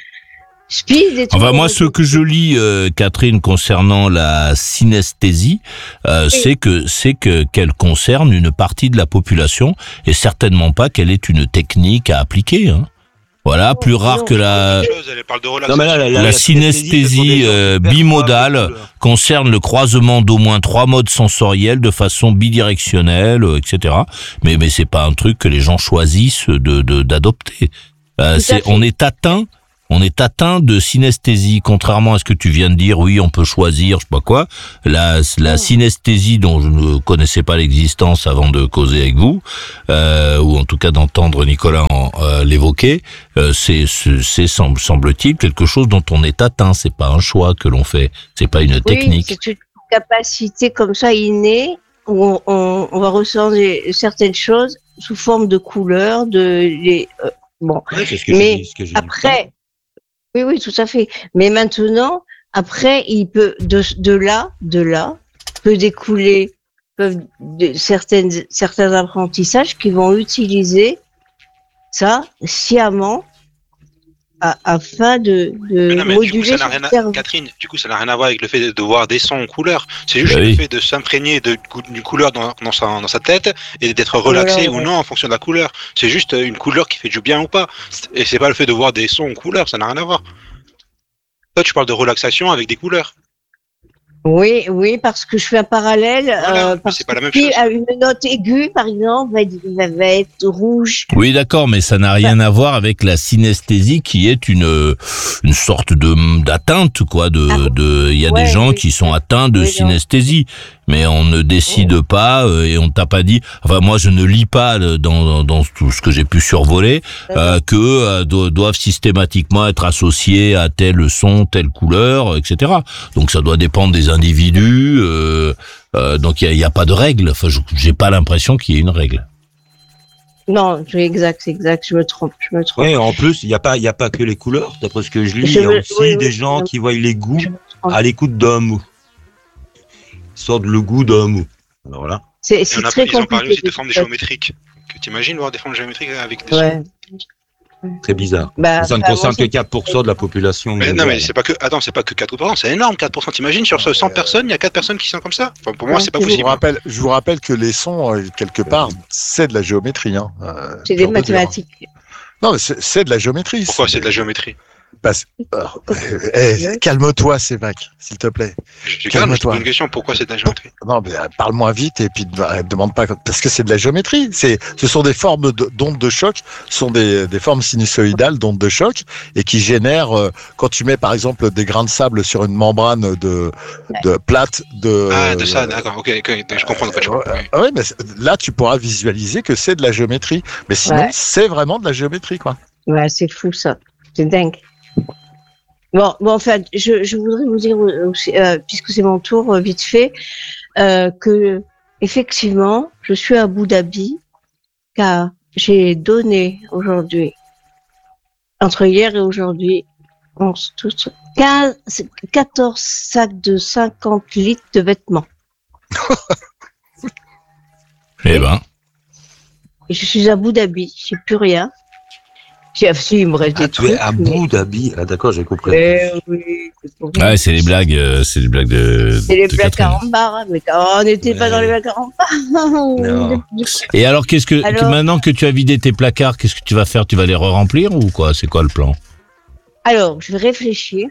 speed et tout. Enfin, moi, ce que je lis, euh, Catherine, concernant la synesthésie, euh, Oui. c'est que c'est que qu'elle concerne une partie de la population et certainement pas qu'elle est une technique à appliquer. Hein. Voilà, plus rare non. que la Autre chose, elle parle de Non, relaxation. mais là, la, la, la synesthésie, synesthésie ce sont des gens euh, qui perçoivent bimodale les couleurs. concerne le croisement d'au moins trois modes sensoriels de façon bidirectionnelle, euh, et cetera. Mais mais c'est pas un truc que les gens choisissent de de d'adopter. Euh, Tout à c'est fait. on est atteint. On est atteint de synesthésie, contrairement à ce que tu viens de dire, oui, on peut choisir, je sais pas quoi. La, la synesthésie dont je ne connaissais pas l'existence avant de causer avec vous, euh, ou en tout cas d'entendre Nicolas en, euh, l'évoquer, euh, c'est, c'est, c'est, semble- semble-t-il, quelque chose dont on est atteint. C'est pas un choix que l'on fait, c'est pas une Oui, technique. c'est une capacité comme ça innée où on, on, on va ressentir certaines choses sous forme de couleurs, de les, euh, bon. Ouais, c'est ce que Mais j'ai dit, ce que j'ai dit. Après, oui, oui, tout à fait. Mais maintenant, après, il peut de, de là, de là, peut découler peuvent de, certaines certains apprentissages qui vont utiliser ça sciemment à, afin de, de Mais non, mais du coup, moduler ça n'a son rien à... cerveau. Catherine, du coup, ça n'a rien à voir avec le fait de, de voir des sons en couleur. C'est juste Bah le oui. fait de s'imprégner de, d'une couleur dans, dans, sa, dans sa tête et d'être relaxé Voilà, ou ouais. non en fonction de la couleur. C'est juste une couleur qui fait du bien ou pas. Et c'est pas le fait de voir des sons en couleur, ça n'a rien à voir. Toi, tu parles de relaxation avec des couleurs. Oui, oui, parce que je fais un parallèle. Voilà, euh, mais parce c'est pas la même que chose. à une note aiguë, par exemple, va être, va, va être rouge. Oui, d'accord, mais ça n'a rien à voir avec la synesthésie qui est une une sorte de d'atteinte, quoi. De Ah bon de, il y a Ouais, des gens oui. qui sont atteints de Oui, non. synesthésie, mais on ne décide pas euh, et on t'a pas dit. Enfin, moi, je ne lis pas euh, dans dans, dans tout ce que j'ai pu survoler euh, que euh, do- doivent systématiquement être associés à tel son, telle couleur, et cetera. Donc, ça doit dépendre des individus. Euh, euh, donc, il y a, il y a pas de règle. Enfin, je- j'ai pas l'impression qu'il y ait une règle. Non, c'est exact, c'est exact. Je me trompe, je me trompe. Oui, en plus, il n'y a pas, il y a pas que les couleurs, d'après ce que je lis. Je Il y a veux- aussi oui, oui, des gens je- qui voient les goûts Je me trompe. à l'écoute d'un mot. Ils sortent le goût d'un mot. Alors là. C'est Et c'est on a, très ils ont parlé compliqué. aussi de formes géométriques. Que t'imagines voir des formes géométriques avec des sons. Ouais. Très bizarre. Bah, ça ne enfin, concerne moi, que c'est- quatre pour cent de la population. Mais non, mondiale. mais c'est pas que. Attends, c'est pas que quatre pour cent, c'est énorme, quatre pour cent. T'imagines, sur ce cent personnes, il y a quatre personnes qui sont comme ça. Enfin, pour moi, c'est pas Je Je possible. vous rappelle, je vous rappelle que les sons, euh, quelque part, c'est de la géométrie. Hein. Euh, C'est j'ai des envie de dire. mathématiques. Non, mais c'est c'est de la géométrie. Pourquoi c'est de la géométrie? Parce- Alors, euh, eh, calme-toi, Sévac, s'il te plaît. Je calme, je te Calme-toi. pose une question. Pourquoi c'est de la géométrie? Non, mais euh, parle-moi vite et puis ne demande pas. Parce que c'est de la géométrie. C'est, ce sont des formes de- d'ondes de choc, ce sont des, des formes sinusoïdales d'ondes de choc et qui génèrent, euh, quand tu mets par exemple des grains de sable sur une membrane de, de plate de. Ah, de ça, d'accord, ok, ok, je comprends de quoi tu Euh, parles. euh, ouais, mais c'est- là, tu pourras visualiser que c'est de la géométrie. Mais sinon, Ouais. c'est vraiment de la géométrie, quoi. Ouais, c'est fou ça. C'est dingue. Bon, bon, en fait, je, je voudrais vous dire aussi, euh, puisque c'est mon tour, euh, vite fait, euh, que effectivement, je suis à Abu Dhabi, car j'ai donné aujourd'hui, entre hier et aujourd'hui, onze, douze, quinze, quatorze sacs de cinquante litres de vêtements. Eh ben, Et je suis à Abu Dhabi, j'ai plus rien. J'ai, ah, si, il me reste Ah, des tu es trucs. à mais- Abu Dhabi. Ah, d'accord, j'ai compris. Eh oui, c'est pour ouais, c'est les blagues, euh, c'est les blagues de. C'est les de blagues Catherine. carambars, hein, mais oh, on n'était pas Ouais. dans les blagues carambars. Non. Et alors, qu'est-ce que, Alors- que maintenant que tu as vidé tes placards, qu'est-ce que tu vas faire? Tu vas les re-remplir ou quoi? C'est quoi le plan? Alors, je vais réfléchir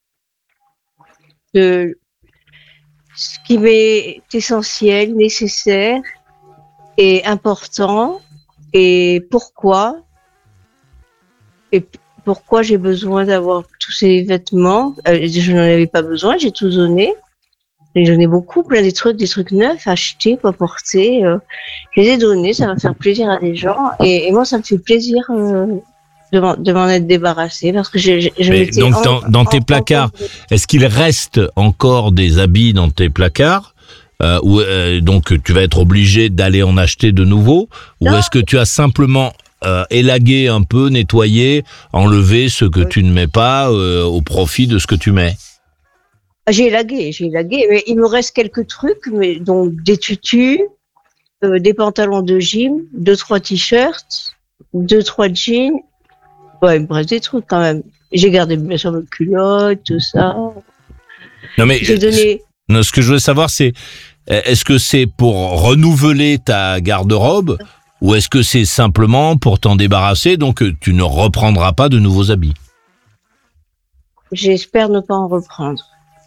de ce qui m'est essentiel, nécessaire et important et pourquoi et p- pourquoi j'ai besoin d'avoir tous ces vêtements. Euh, je n'en avais pas besoin, j'ai tout donné. Et j'en ai beaucoup, plein des trucs, des trucs neufs, achetés, pas portés. Euh, je les ai donnés, ça va faire plaisir à des gens. Et, et moi, ça me fait plaisir euh, de m'en de m'en être débarrassé parce que je, je, je Mais m'étais donc, en- dans- dans tes en- placards, Est-ce qu'il reste encore des habits dans tes placards? Euh, ou euh, donc tu vas être obligé d'aller en acheter de nouveaux? Ou Non. est-ce que tu as simplement euh, élagué un peu, nettoyé, enlevé ce que Oui. tu ne mets pas euh, au profit de ce que tu mets? J'ai élagué, j'ai élagué, mais il me reste quelques trucs, mais donc des tutus, euh, des pantalons de gym, deux trois t-shirts, deux trois jeans. Ouais, il me reste des trucs quand même. J'ai gardé bien sûr mes culottes, tout ça. Non mais J'ai donné. non, ce que je veux savoir, c'est est-ce que c'est pour renouveler ta garde-robe ou est-ce que c'est simplement pour t'en débarrasser, donc tu ne reprendras pas de nouveaux habits? J'espère ne pas en reprendre.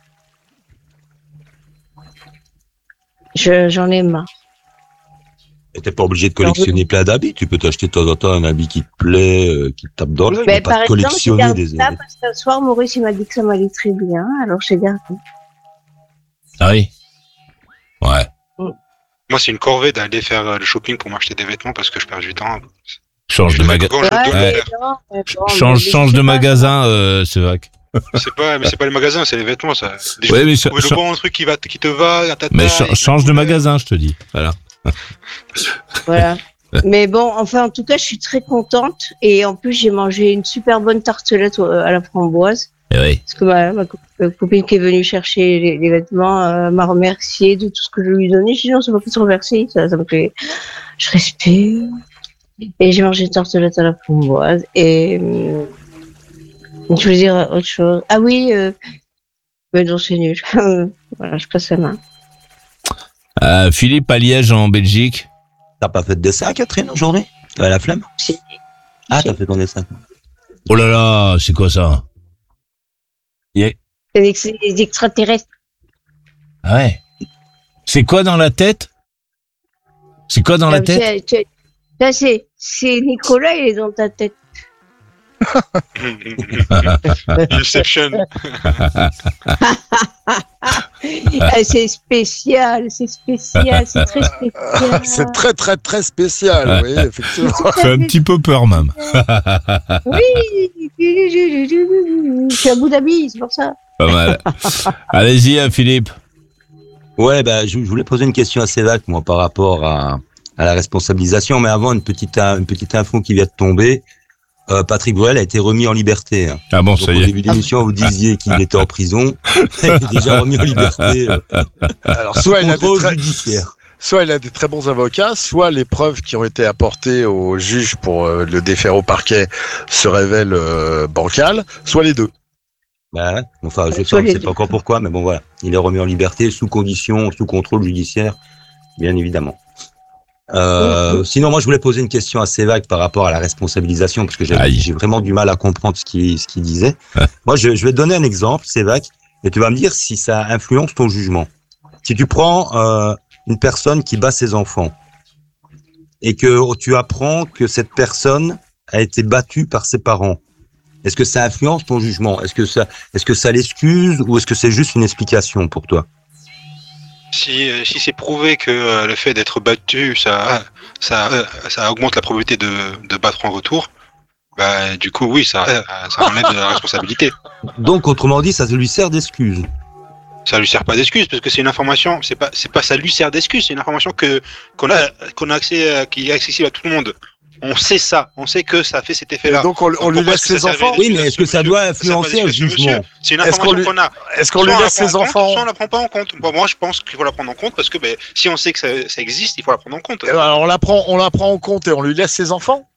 Je, j'en ai marre. Et t'es pas obligé de collectionner plein d'habits. Tu peux t'acheter de temps en temps un habit qui te plaît, euh, qui te tape dans l'œil, Mais mais par pas exemple, j'ai collectionner gardé des ça habits. parce qu'un soir, Maurice, il m'a dit que ça m'allait très bien, alors j'ai gardé. Ah oui. Ouais. Moi, c'est une corvée d'aller faire euh, le shopping pour m'acheter des vêtements parce que je perds du temps. Change de magasin. Quand je dois le Ouais. faire. non, mais bon, Change, mais change je de sais pas, magasin, euh, c'est vrai. que- C'est pas, mais c'est pas le magasin, c'est les vêtements, ça. Des Ouais, choses- mais cha- trouver le cha- bon truc qui va, qui te va, ta, ta, Mais ta, cha- et- change de magasin, je te dis. Voilà. Voilà. Mais bon, enfin, en tout cas, je suis très contente. Et en plus, j'ai mangé une super bonne tartelette euh, à la framboise. Eh oui. Parce que ma, ma co- euh, copine qui est venue chercher les, les vêtements euh, m'a remercié de tout ce que je lui ai donné. J'ai dit non, c'est pas que de se remercier. Ça, ça me fait. Je respire. Et j'ai mangé une tartelette à la framboise. Et. euh, je voulais dire autre chose. Ah oui, euh, mais non, c'est nul. Voilà, je passe la main. Euh, Philippe à Liège en Belgique. T'as pas fait de dessin, Catherine, aujourd'hui? T'as la flemme? Si. Ah, Si. t'as fait ton dessin. Oh là là, c'est quoi ça? C'est des, c'est des extraterrestres. Ah ouais. C'est quoi dans la tête? C'est quoi dans la Ah, tête? c'est- c'est- Ça, c'est, c'est Nicolas, il est dans ta tête. Inception. Ah, c'est spécial, c'est spécial, c'est très spécial. C'est très très très spécial, Ouais. oui, effectivement. Ça fait un petit peu peur même. Oui, je suis à Abu Dhabi, c'est pour ça. Pas mal. Allez-y, hein, Philippe. Ouais, bah, je, je voulais poser une question assez vague, moi, par rapport à, à la responsabilisation. Mais avant, une petite, une petite info qui vient de tomber. Euh, Patrick Bruel a été remis en liberté. hein. Ah bon, Donc, ça au y est. début de l'émission, vous disiez qu'il était en prison. Il est déjà remis en liberté. euh, Alors, soit il, a des contrôle très, judiciaire. soit il a des très bons avocats, soit les preuves qui ont été apportées au juge pour euh, le défaire au parquet se révèlent euh, bancales, soit les deux. Bah, ouais. Enfin, je sais, Soit on ne les sait deux. pas encore pourquoi, mais bon, voilà. Il est remis en liberté sous condition, sous contrôle judiciaire, bien évidemment. Euh, sinon, moi, je voulais poser une question assez vague par rapport à la responsabilisation, parce que j'ai, Aïe. j'ai vraiment du mal à comprendre ce qu'il, ce qu'il disait. Moi, je, je vais te donner un exemple, c'est vague, et tu vas me dire si ça influence ton jugement. Si tu prends euh, une personne qui bat ses enfants, et que tu apprends que cette personne a été battue par ses parents, est-ce que ça influence ton jugement? Est-ce que ça, est-ce que ça l'excuse, ou est-ce que c'est juste une explication pour toi? Si, euh, si c'est prouvé que euh, le fait d'être battu, ça, ça, euh, ça augmente la probabilité de, de battre en retour, bah, du coup, oui, ça, euh, ça enlève de la responsabilité. Donc, autrement dit, ça lui sert d'excuse. Ça lui sert pas d'excuse parce que c'est une information, c'est pas, c'est pas ça lui sert d'excuse, c'est une information que qu'on a, qu'on a accès, à- qui est accessible à tout le monde. On sait ça, on sait que ça fait cet Et effet-là. donc, on, on lui Pourquoi laisse est-ce que ses ça servait enfants. d'excuse Oui, mais à est-ce ce que ça monsieur doit Ça sert pas influencer un d'excuse à ce jugement? monsieur. C'est une Est-ce qu'on information lui- qu'on a. Est-ce qu'on Soit lui on la laisse prend en ses compte, enfants? soit on la prend pas en compte. Bon, moi, je pense qu'il faut la prendre en compte parce que ben, si on sait que ça, ça existe, il faut la prendre en compte. Eh ben, Alors, on la prend, on la prend en compte et on lui laisse ses enfants.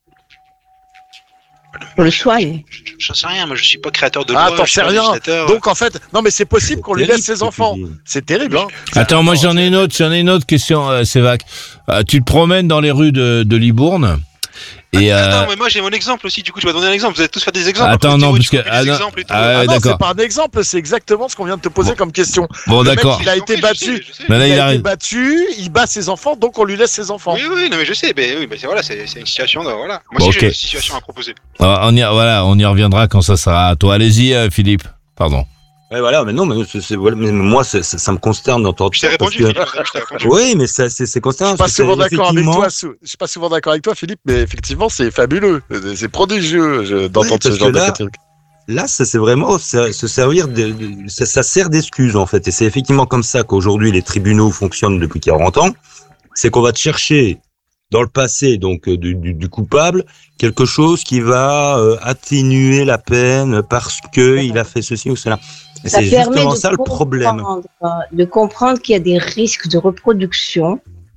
On le soigne. J'en sais rien, moi je suis pas créateur de Ah, loi. t'en je suis sais pas rien. législateur. Donc, en fait, non, mais c'est possible qu'on lui Terrible, laisse ses ce que tu enfants. dis. C'est terrible, hein. Attends, moi j'en ai une autre, j'en ai une autre question, euh, Sévac. Euh, tu te promènes dans les rues de, de Libourne et euh, Attends, mais moi j'ai mon exemple aussi, du coup tu vas donner un exemple, vous allez tous faire des exemples. Attends, Après, non, tu parce que- copies ah, des non. exemples et tout. Ah, ouais, Ah non, d'accord. c'est pas un exemple, c'est exactement ce qu'on vient de te poser Bon. comme question. bon, Le mec, d'accord. il a J'ai été compris, je battu. sais, je sais. Mais là, il il a été arrive. battu, il bat ses enfants, donc on lui laisse ses enfants. Oui, oui, non, mais je sais, mais oui, mais c'est voilà, c'est c'est une situation, de, voilà. Moi Bon, aussi ok. j'ai une situation à proposer. Euh, On y, voilà, on y reviendra quand ça sera à toi. Allez-y, euh, Philippe. Pardon. Ouais, voilà, mais non, mais, c'est, c'est- voilà, mais moi, c'est- ça, ça me consterne d'entendre Je t'ai ça. parce répondu, que- Philippe, je t'ai répondu. Oui, mais ça, c'est, c'est Je consternant. suis pas parce que souvent d'accord avec effectivement- toi, Sou- je suis pas souvent d'accord avec toi, Philippe, mais effectivement, c'est fabuleux, c'est prodigieux je- d'entendre Ouais, ce parce genre que de là- truc. Là, ça, c'est vraiment se, se servir de, de- ça, ça sert d'excuse, en fait. Et c'est effectivement comme ça qu'aujourd'hui, les tribunaux fonctionnent depuis quarante ans. C'est qu'on va te chercher dans le passé, donc, euh, du, du, du coupable, quelque chose qui va euh, atténuer la peine parce que il a fait ceci ou cela. Et Ça c'est permet justement de ça le problème. comprendre, euh, de comprendre qu'il y a des risques de reproduction.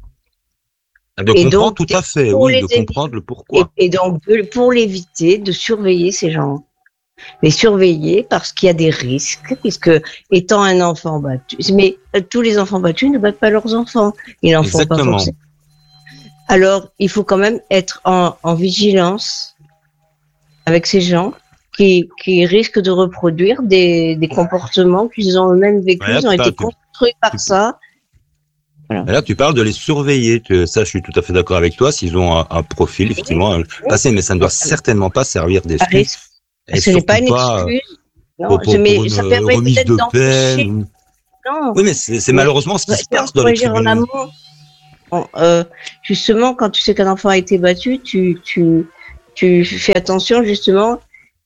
De Et comprendre donc, tout à fait, pour oui, les de éviter- comprendre le Et, pourquoi. et donc, de- pour l'éviter, de surveiller ces gens. Les surveiller parce qu'il y a des risques, puisque étant un enfant battu, mais euh, tous les enfants battus ne battent pas leurs enfants. Ils n'en font pas Exactement. forcément. Alors, il faut quand même être en, en vigilance avec ces gens qui, qui risquent de reproduire des, des comportements qu'ils ont eux-mêmes vécus, Ouais, là, ils ont tu été parles que- construits par tu- ça. Et là, tu parles de les surveiller. Tu- Ça, je suis tout à fait d'accord avec toi. S'ils ont un, un profil, effectivement, passé, mais ça ne doit certainement pas servir À d'excuse. risque. Et Ce n'est pas une surtout pas, euh, excuse. Non, pour, pour, je- mais pour une ça euh, permet remise peut-être de d'empêcher. peine. ou- Non. Oui, mais c'est c'est Mais- malheureusement ce qui se Ouais, passe dans pourrais les dire en tribunaux. amont. Bon, euh, justement, quand tu sais qu'un enfant a été battu, tu, tu, tu fais attention, justement,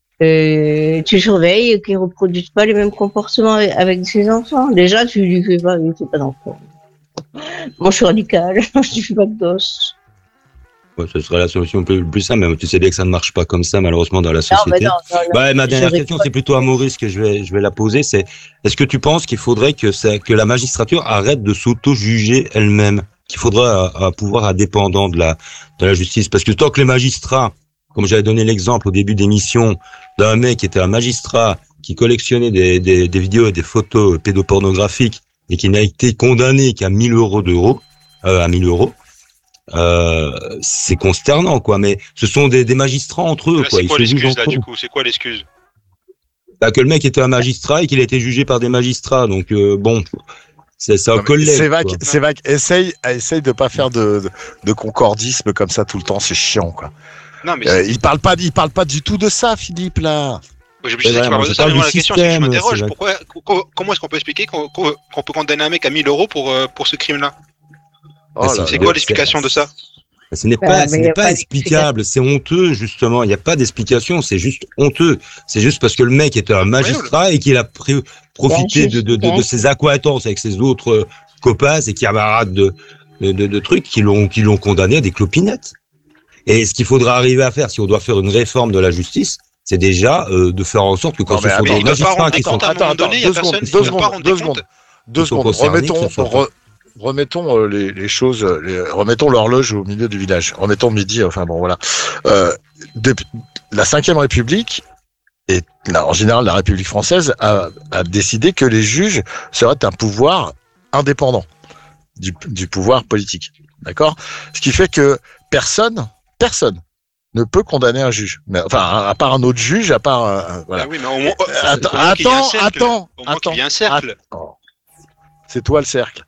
euh, tu surveilles qu'il ne reproduise pas les mêmes comportements avec, avec ses enfants. Déjà, tu lui fais pas, lui fais pas d'enfant. Moi, je suis radicale, je ne fais pas de gosse. Ouais, ce serait la solution plus, plus simple, mais tu sais bien que ça ne marche pas comme ça, malheureusement, dans la Non, mais société. non, non, non. Bah, ma dernière Je question, rigole. c'est plutôt à Maurice que je vais, je vais la poser. C'est, est-ce que tu penses qu'il faudrait que ça, que la magistrature arrête de s'auto-juger elle-même? Qu'il faudrait un, un pouvoir indépendant de la, de la justice? Parce que tant que les magistrats, comme j'avais donné l'exemple au début d'émission d'un mec qui était un magistrat, qui collectionnait des, des, des vidéos et des photos pédopornographiques et qui n'a été condamné qu'à mille euros d'euros, euh, à mille euros, euh, c'est consternant, quoi. Mais ce sont des, des magistrats entre eux, Là, quoi. c'est Ils quoi se jugent l'excuse là entre du eux. coup? C'est quoi l'excuse? Bah, que le mec était un magistrat et qu'il a été jugé par des magistrats. Donc, euh, bon, c'est, c'est un Non, mais collègue. C'est vague, quoi. c'est vague. Essaye, essaye de pas faire de, de, de concordisme comme ça tout le temps, c'est chiant, quoi. Non, mais Euh, il parle pas, il parle pas du tout de ça, Philippe, là. je, je Ouais, sais qu'il moi, parle je de ça, parle mais moi du la question c'est que je système, m'interroge. c'est vrai. Pourquoi, co- comment est-ce qu'on peut expliquer qu'on qu'on- qu'on peut condamner un mec à mille euros pour, euh, pour ce crime-là? Oh Mais là C'est là. quoi l'explication de ça? Ce n'est Bah, pas, mais ce y n'est a pas pas explicable, c'est honteux, justement. Il n'y a pas d'explication, c'est juste honteux. C'est juste parce que le mec était un magistrat et qu'il a pris, profité de, de, de, de ses accointances avec ses autres euh, copains et camarades de, de, de, de trucs qui l'ont, qui l'ont condamné à des clopinettes. Et ce qu'il faudra arriver à faire, si on doit faire une réforme de la justice, c'est déjà euh, de faire en sorte que quand Non, ce mais sont attends, des il doit pas magistrats rendre qui des sont... comptes à un Attends, moment attends, donné, il y a deux personne secondes, qui deux ne doit pas secondes, rendre deux des comptes. secondes, deux sont secondes. concernés, Remettons, que ce soit re- remettons euh, les, les choses, euh, les- remettons l'horloge au milieu du village. Remettons midi. Enfin bon, voilà. Euh, depuis la Cinquième République et là, en général la République française a, a décidé que les juges seraient un pouvoir indépendant du, du pouvoir politique. D'accord. Ce qui fait que personne, personne ne peut condamner un juge. Mais, enfin, à, à part un autre juge, à part un- un- voilà. Ah oui, mais au moins, Euh, attends, au moins qu'il y ait un attends, cercle. attends, Au moins attends. qu'il y ait un cercle. Attends. C'est toi le cercle.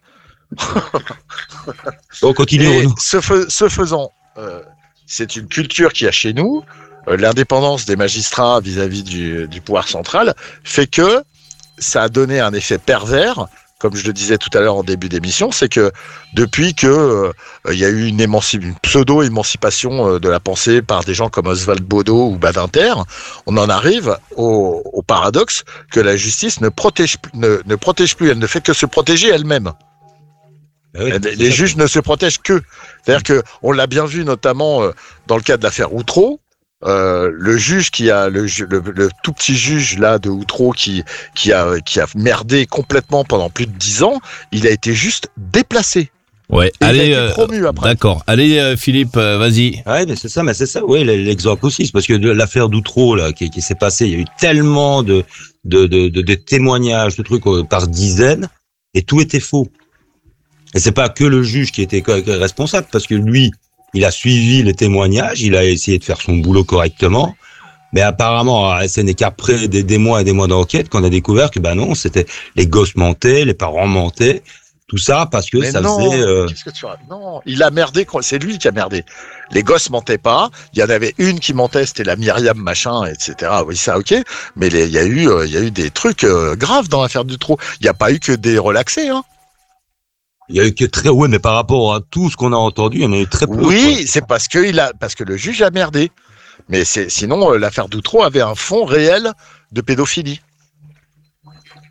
Bon, continue, Et Renaud. ce, fais- ce faisant, euh, c'est une culture qu'il y a chez nous. Euh, l'indépendance des magistrats vis-à-vis du, du pouvoir central fait que ça a donné un effet pervers. Comme je le disais tout à l'heure en début d'émission, c'est que depuis que euh, il y a eu une, émanci- une pseudo-émancipation euh, de la pensée par des gens comme Oswald Baudot ou Badinter, on en arrive au, au paradoxe que la justice ne protège, p- ne, ne protège plus, elle ne fait que se protéger elle-même. Bah oui, Les, c'est les ça. juges ne se protègent que. C'est-à-dire que on l'a bien vu notamment euh, dans le cas de l'affaire Outreau. Euh, le juge qui a le, ju- le, le tout petit juge là de Outreau qui qui a qui a merdé complètement pendant plus de dix ans, il a été juste déplacé. Ouais, Et il a allez, été euh, promu après. d'accord. Allez, euh, Philippe, euh, vas-y. Ouais, mais c'est ça, mais c'est ça, oui, l'exemple aussi, c'est parce que de l'affaire d'Outreau, là, qui, qui s'est passée, il y a eu tellement de, de, de, de, de témoignages, de trucs euh, par dizaines, et tout était faux. Et c'est pas que le juge qui était co- responsable, parce que lui, il a suivi les témoignages, il a essayé de faire son boulot correctement, mais apparemment, ah, ce n'est qu'après des, des mois et des mois d'enquête qu'on a découvert que, ben non, c'était les gosses mentaient, les parents mentaient, tout ça parce que Mais ça non, faisait... euh, qu'est-ce que tu racontes ? Non, il a merdé. C'est lui qui a merdé. Les gosses mentaient pas. Il y en avait une qui mentait, c'était la Myriam machin, et cetera. Oui, ça, ok. Mais les- il y a eu, euh, il y a eu des trucs euh, graves dans l'affaire Outreau. Il n'y a pas eu que des relaxés, hein. Il y a eu que très, ouais, mais par rapport à tout ce qu'on a entendu, il y en a eu très peu. Oui, quoi. c'est parce que il a, parce que le juge a merdé. Mais c'est, sinon, euh, l'affaire Doutreau avait un fond réel de pédophilie.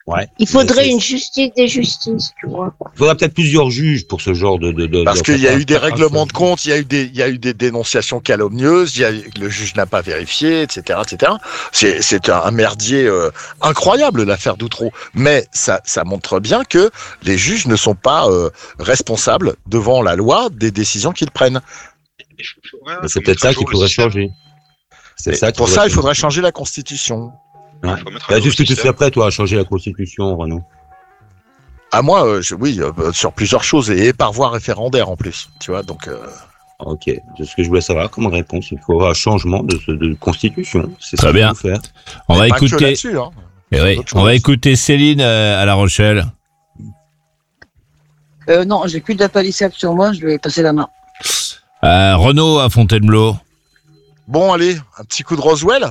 Ouais. Il faudrait C'est- une justice des justices, tu vois. Il faudra peut-être plusieurs juges pour ce genre de. de, de Parce de- qu'il y a eu des faire un règlements seul de compte, il y a eu des, il y a eu des dénonciations calomnieuses, il y a, le juge n'a pas vérifié, et cetera, et cetera. C'est, c'est un merdier euh, incroyable l'affaire d'Outreau. Mais ça, ça montre bien que les juges ne sont pas euh, responsables devant la loi des décisions qu'ils prennent. Ouais, Mais c'est faut peut-être mettre à ça jour qu'il le faudrait système. changer. C'est Et ça qu'il pour ça, il changer. faudrait changer la Constitution. Ouais. Faut mettre à Bah, jour juste que le tu système. serais prêt, toi, à changer la Constitution, Renaud. À moi, euh, je, oui, euh, sur plusieurs choses et par voie référendaire en plus. Tu vois, donc. Euh... Ok, c'est ce que je voulais savoir comme réponse. Il faut un changement de, ce- de Constitution. C'est Très ça qu'il bien. faut faire. On va pas que écouter. là-dessus, hein. Eh oui, D'autres on va choses. écouter Céline euh, à La Rochelle. Euh, non, j'ai plus de la palissade sur moi, je vais passer la main. Euh, Renaud à Fontainebleau. Bon, allez, un petit coup de Roswell.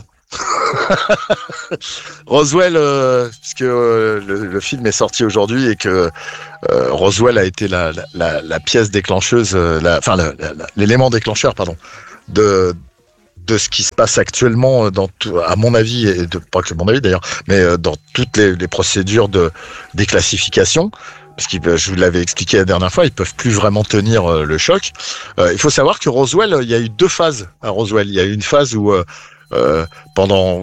Roswell, euh, puisque euh, le, le film est sorti aujourd'hui et que euh, Roswell a été la, la, la, la pièce déclencheuse, euh, la, enfin la- la- la- l'élément déclencheur, pardon, de de ce qui se passe actuellement dans tout, à mon avis, et de, pas que mon avis d'ailleurs, mais euh, dans toutes les, les procédures de déclassification. Parce que je vous l'avais expliqué la dernière fois, ils peuvent plus vraiment tenir euh, le choc. Euh, il faut savoir que Roswell, il y a eu deux phases à Roswell. Il y a eu une phase où euh, euh, pendant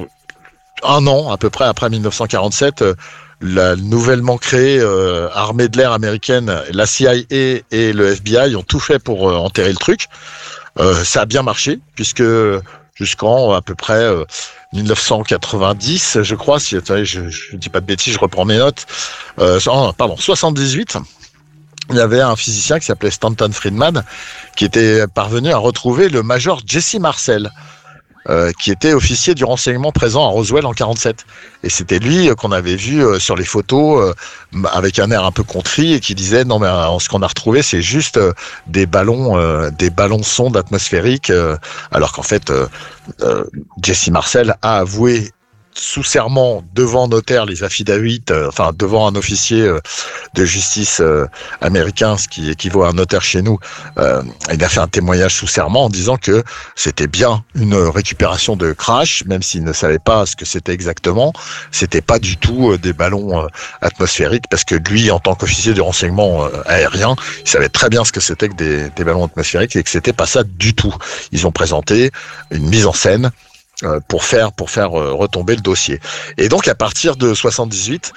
un an à peu près après mille neuf cent quarante-sept, euh, la nouvellement créée euh, armée de l'air américaine, la C I A et le F B I ont tout fait pour euh, enterrer le truc. Euh, ça a bien marché puisque jusqu'en à peu près euh, mille neuf cent quatre-vingt-dix, je crois, si attendez, je, je dis pas de bêtises, je reprends mes notes. Euh, oh, pardon, soixante-dix-huit. Il y avait un physicien qui s'appelait Stanton Friedman qui était parvenu à retrouver le major Jesse Marcel, euh, qui était officier du renseignement présent à Roswell en quarante-sept. Et c'était lui euh, qu'on avait vu euh, sur les photos euh, avec un air un peu contrit et qui disait non mais euh, ce qu'on a retrouvé c'est juste euh, des ballons, euh, des ballons sondes atmosphériques, euh, alors qu'en fait euh, euh, Jesse Marcel a avoué sous serment devant notaire les affidavits, euh, enfin devant un officier euh, de justice euh, américain, ce qui équivaut à un notaire chez nous, euh, il a fait un témoignage sous serment en disant que c'était bien une récupération de crash, même s'il ne savait pas ce que c'était exactement, c'était pas du tout euh, des ballons euh, atmosphériques, parce que lui, en tant qu'officier du renseignement euh, aérien, il savait très bien ce que c'était que des, des ballons atmosphériques et que c'était pas ça du tout. Ils ont présenté une mise en scène Euh, pour faire pour faire euh, retomber le dossier. Et donc à partir de soixante-dix-huit,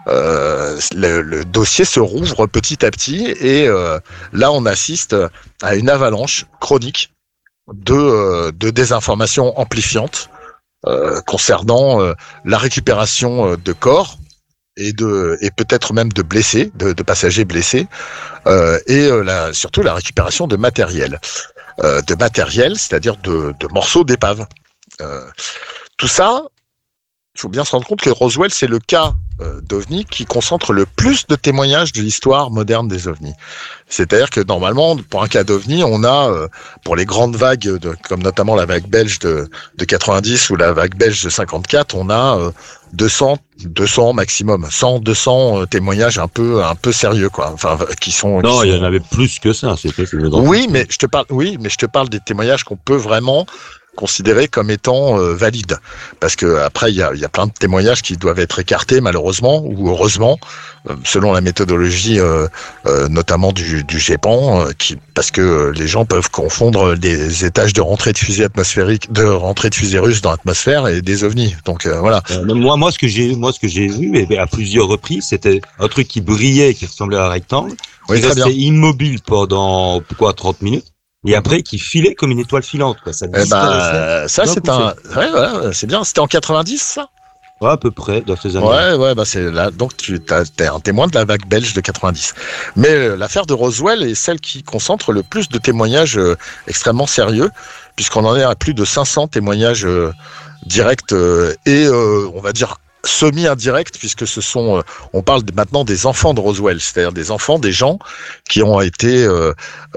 euh, le, le dossier se rouvre petit à petit et euh, là on assiste à une avalanche chronique de euh, de désinformation amplifiante euh, concernant euh, la récupération euh, de corps et de et peut-être même de blessés, de, de passagers blessés, euh, et euh, la, surtout la récupération de matériel, euh, de matériel, c'est-à-dire de, de morceaux d'épave. Euh, tout ça, il faut bien se rendre compte que Roswell, c'est le cas euh, d'OVNI qui concentre le plus de témoignages de l'histoire moderne des ovnis. C'est-à-dire que normalement, pour un cas d'OVNI, on a, euh, pour les grandes vagues, de, comme notamment la vague belge de, de quatre-vingt-dix ou la vague belge de cinquante-quatre, on a euh, deux cents, deux cents maximum, cent, deux cents euh, témoignages un peu, un peu sérieux, quoi. Enfin, qui sont. Non, qui il y sont... en avait plus que ça. C'était. Oui, mais je te parle. Oui, mais je te parle des témoignages qu'on peut vraiment considérés comme étant euh, valides, parce que après il y a, il y a plein de témoignages qui doivent être écartés malheureusement ou heureusement euh, selon la méthodologie euh, euh, notamment du, du GEPAN, euh, qui parce que euh, les gens peuvent confondre des étages de rentrée de fusée atmosphérique, de rentrée de fusée russe dans l'atmosphère et des ovnis. Donc euh, voilà. Euh, moi, moi, ce que j'ai, moi, ce que j'ai vu, et à plusieurs reprises, c'était un truc qui brillait, qui ressemblait à un rectangle, Oui, qui très bien. restait immobile pendant quoi, trente minutes. Et après, qui filait comme une étoile filante, quoi. Ça Eh ben, disparaissait. ça d'un c'est coup, un, ouais, ouais, c'est bien. C'était en quatre-vingt-dix, ça. Ouais, à peu près, dans ces années. Ouais, ouais, bah c'est là. Donc tu t'as, t'es un témoin de la vague belge de quatre-vingt-dix. Mais euh, l'affaire de Roswell est celle qui concentre le plus de témoignages euh, extrêmement sérieux, puisqu'on en est à plus de cinq cents témoignages euh, directs euh, et euh, on va dire semi-indirect, puisque ce sont, euh, on parle maintenant des enfants de Roswell, c'est-à-dire des enfants, des gens qui ont été euh,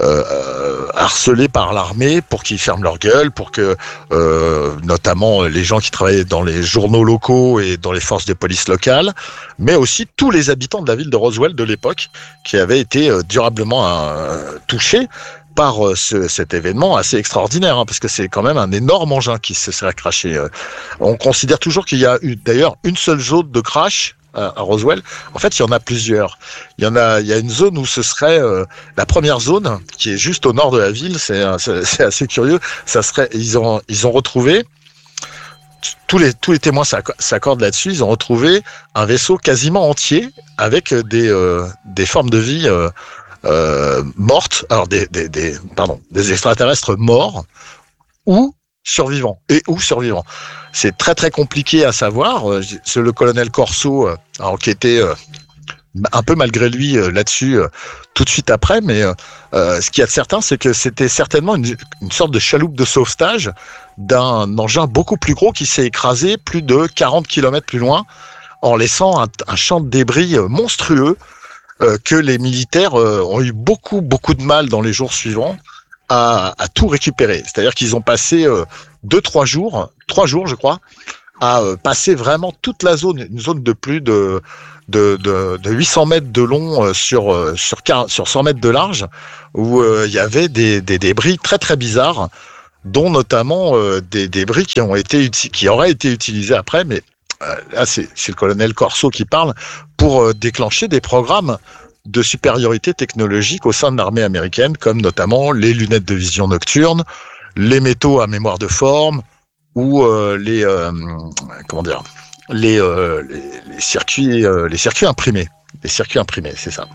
euh, harcelés par l'armée pour qu'ils ferment leur gueule, pour que euh, notamment les gens qui travaillaient dans les journaux locaux et dans les forces de police locales, mais aussi tous les habitants de la ville de Roswell de l'époque qui avaient été euh, durablement euh, touchés par euh, ce, cet événement assez extraordinaire, hein, parce que c'est quand même un énorme engin qui se serait craché. Euh, on considère toujours qu'il y a eu d'ailleurs une seule zone de crash à, à Roswell. En fait, il y en a plusieurs. Il y en a, il y a une zone où ce serait euh, la première zone qui est juste au nord de la ville. C'est, c'est, c'est assez curieux. Ça serait, ils ont, ils ont retrouvé tous les tous les témoins s'accordent là-dessus. Ils ont retrouvé un vaisseau quasiment entier avec des euh, des formes de vie euh, euh, mortes. Alors des des des pardon des extraterrestres morts ou survivants et ou survivants. C'est très très compliqué à savoir. C'est le colonel Corso euh, a enquêté euh, un peu malgré lui euh, là-dessus euh, tout de suite après, mais euh, ce qu'il y a de certain, c'est que c'était certainement une, une sorte de chaloupe de sauvetage d'un engin beaucoup plus gros qui s'est écrasé plus de quarante kilomètres plus loin en laissant un, un champ de débris euh, monstrueux euh, que les militaires euh, ont eu beaucoup beaucoup de mal dans les jours suivants à, à tout récupérer. C'est-à-dire qu'ils ont passé euh, deux trois jours, trois jours je crois, à euh, passer vraiment toute la zone, une zone de plus de de, de, de huit cents mètres de long euh, sur euh, sur sur cent mètres de large, où euh, il y avait des, des débris très très bizarres, dont notamment euh, des débris qui ont été qui auraient été utilisés après, mais euh, là c'est c'est le colonel Corso qui parle, pour euh, déclencher des programmes de supériorité technologique au sein de l'armée américaine, comme notamment les lunettes de vision nocturne, les métaux à mémoire de forme, ou euh, les euh, comment dire les, euh, les les circuits euh, les circuits imprimés, les circuits imprimés, c'est ça.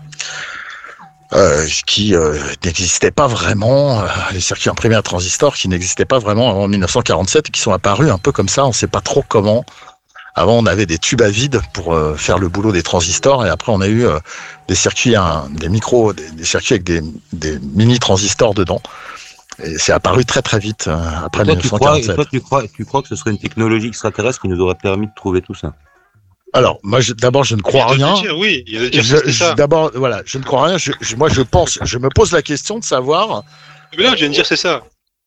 Euh, qui euh, n'existaient pas vraiment, euh, les circuits imprimés à transistors qui n'existaient pas vraiment avant mille neuf cent quarante-sept et qui sont apparus un peu comme ça, on ne sait pas trop comment. Avant, on avait des tubes à vide pour euh, faire le boulot des transistors, et après, on a eu euh, des circuits, hein, des micros, des, des circuits avec des, des mini transistors dedans. Et c'est apparu très très vite euh, après toi, mille neuf cent quarante-sept. Tu crois, toi, tu crois, tu crois que ce serait une technologie extraterrestre qui nous aurait permis de trouver tout ça? Alors, moi, je, d'abord, je ne crois Il y a rien. de dire, oui, il y a de dire Je, que c'est je- ça. d'abord, voilà, je ne crois rien. Je, je- moi, je pense, je me pose la question de savoir. Mais là, je viens de dire c'est ça.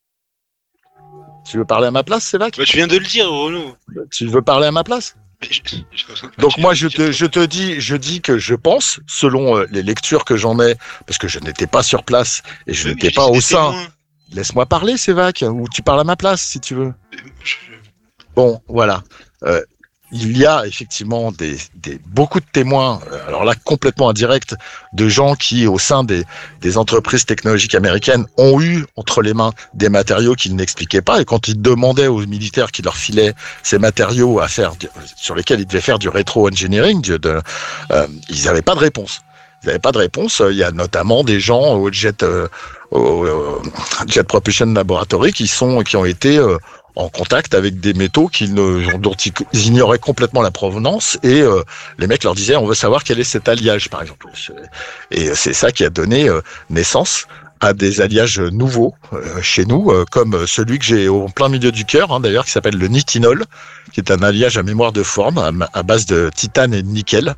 Tu veux parler à ma place, Sévac? Bah, tu viens de le dire, Renaud. Tu veux parler à ma place? Mais je- je- Donc tu moi, viens je de dire te, je te dis, je dis que je pense, selon euh, les lectures que j'en ai, parce que je n'étais pas sur place et je Oui, n'étais oui, pas c'est au des sein. témoins. Laisse-moi parler, Sévac, ou tu parles à ma place, si tu veux. Je- Bon, voilà. Euh, il y a effectivement des, des beaucoup de témoins, euh, alors là complètement indirects, de gens qui, au sein des, des entreprises technologiques américaines, ont eu entre les mains des matériaux qu'ils n'expliquaient pas. Et quand ils demandaient aux militaires qui leur filaient ces matériaux à faire, du- sur lesquels ils devaient faire du rétro-engineering, de, de, euh, ils n'avaient pas de réponse. Ils n'avaient pas de réponse. Il y a notamment des gens au Jet, euh, au, au Jet Propulsion Laboratory qui sont, qui ont été euh, en contact avec des métaux qu'ils ne, dont ils ignoraient complètement la provenance, et euh, les mecs leur disaient on veut savoir quel est cet alliage, par exemple. Et c'est ça qui a donné euh, naissance à des alliages nouveaux euh, chez nous, euh, comme celui que j'ai au plein milieu du cœur, hein, d'ailleurs, qui s'appelle le nitinol, qui est un alliage à mémoire de forme à, à base de titane et de nickel.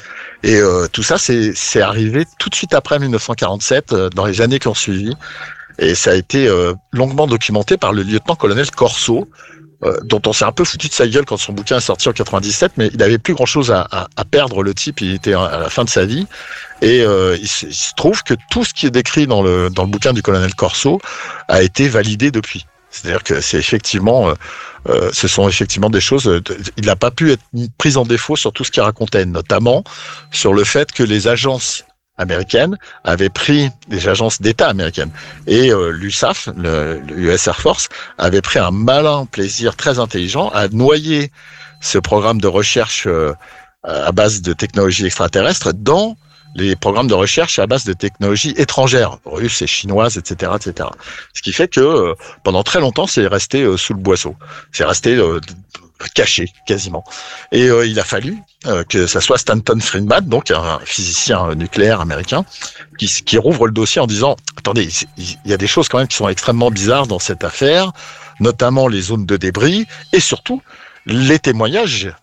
Et euh, tout ça, c'est c'est arrivé tout de suite après mille neuf cent quarante-sept, euh, dans les années qui ont suivi. Et ça a été euh, longuement documenté par le lieutenant-colonel Corso, euh, dont on s'est un peu foutu de sa gueule quand son bouquin est sorti en quatre-vingt-dix-sept, mais il avait plus grand-chose à, à, à perdre, le type, il était à la fin de sa vie. Et euh, il, se, il se trouve que tout ce qui est décrit dans le, dans le bouquin du colonel Corso a été validé depuis. C'est-à-dire que c'est effectivement, euh, euh, ce sont effectivement des choses. Euh, il n'a pas pu être pris en défaut sur tout ce qu'il racontait, notamment sur le fait que les agences américaines avaient pris, les agences d'État américaines, et euh, l'U S A F, le, le U S Air Force, avait pris un malin plaisir très intelligent à noyer ce programme de recherche euh, à base de technologies extraterrestres dans les programmes de recherche à base de technologies étrangères, russes et chinoises, et cetera, et cetera. Ce qui fait que euh, pendant très longtemps, c'est resté euh, sous le boisseau. C'est resté euh, caché, quasiment. Et euh, il a fallu euh, que ça soit Stanton Friedman, donc un physicien nucléaire américain, qui, qui rouvre le dossier en disant « Attendez, il y a des choses quand même qui sont extrêmement bizarres dans cette affaire, notamment les zones de débris, et surtout les témoignages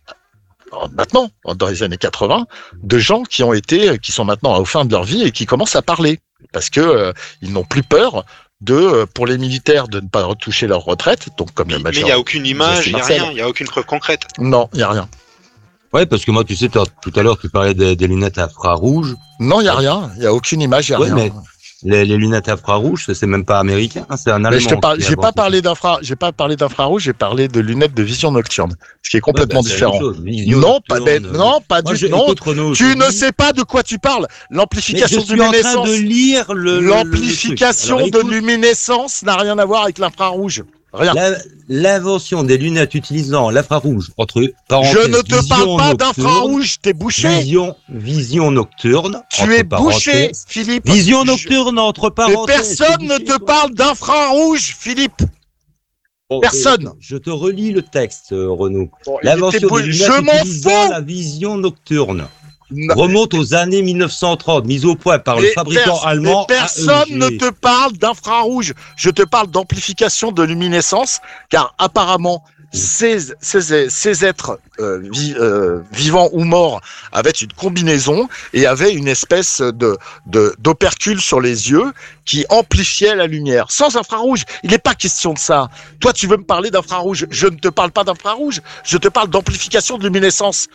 maintenant, dans les années quatre-vingts, de gens qui ont été, qui sont maintenant au fin de leur vie et qui commencent à parler, parce que euh, ils n'ont plus peur de, euh, pour les militaires, de ne pas retoucher leur retraite, donc comme Mais le il major. n'y a aucune image, il n'y a Marcel. rien, il n'y a aucune preuve concrète. Non, il y a rien. Ouais, parce que moi, tu sais, t'as- tout à l'heure, tu parlais des, des lunettes à infrarouge. Non, il y a rien. Il y a aucune image, il y a Ouais, rien. mais Les, les lunettes infrarouges, c'est même pas américain, hein, c'est un allemand. Mais je te parle, qui j'ai pas invente parlé d'infra, j'ai pas parlé d'infrarouge, j'ai parlé de lunettes de vision nocturne, ce qui est complètement Ouais, bah, c'est la même différent. chose. Vision Non, pas, nocturne, mais- non, pas Moi, du je- tout. Non, écoute, Renaud, tu je te ne dis- sais pas de quoi tu parles. Mais je L'amplification de suis en train luminescence, de lire le. le- le l'amplification truc. de Alors, écoute, luminescence n'a rien à voir avec l'infrarouge. Rien. la- L'invention des lunettes utilisant l'infrarouge, entre parenthèses, Je ne te vision parle pas nocturne, d'infrarouge, t'es bouché. Vision, vision nocturne. Tu entre es bouché, parenthèses. Philippe. Vision Je- nocturne entre Mais parenthèses. personne ne c'est te bouché, parle d'infrarouge, Philippe. quoi. personne. Oh, Je te relis le texte, euh, Renaud. Bon, il était L'invention bou- des Je lunettes m'en utilisant fous. la vision nocturne Non. remonte aux années mille neuf cent trente, mise au point par le Mais fabricant pers- allemand. mais personne A E G. ne te parle d'infrarouge. Je te parle d'amplification de luminescence, car apparemment, ces, ces, ces êtres euh, vi- euh, vivants ou morts avaient une combinaison et avaient une espèce de, de d'opercule sur les yeux qui amplifiait la lumière. Sans infrarouge, il n'est pas question de ça. Toi, tu veux me parler d'infrarouge. Je ne te parle pas d'infrarouge. Je te parle d'amplification de luminescence.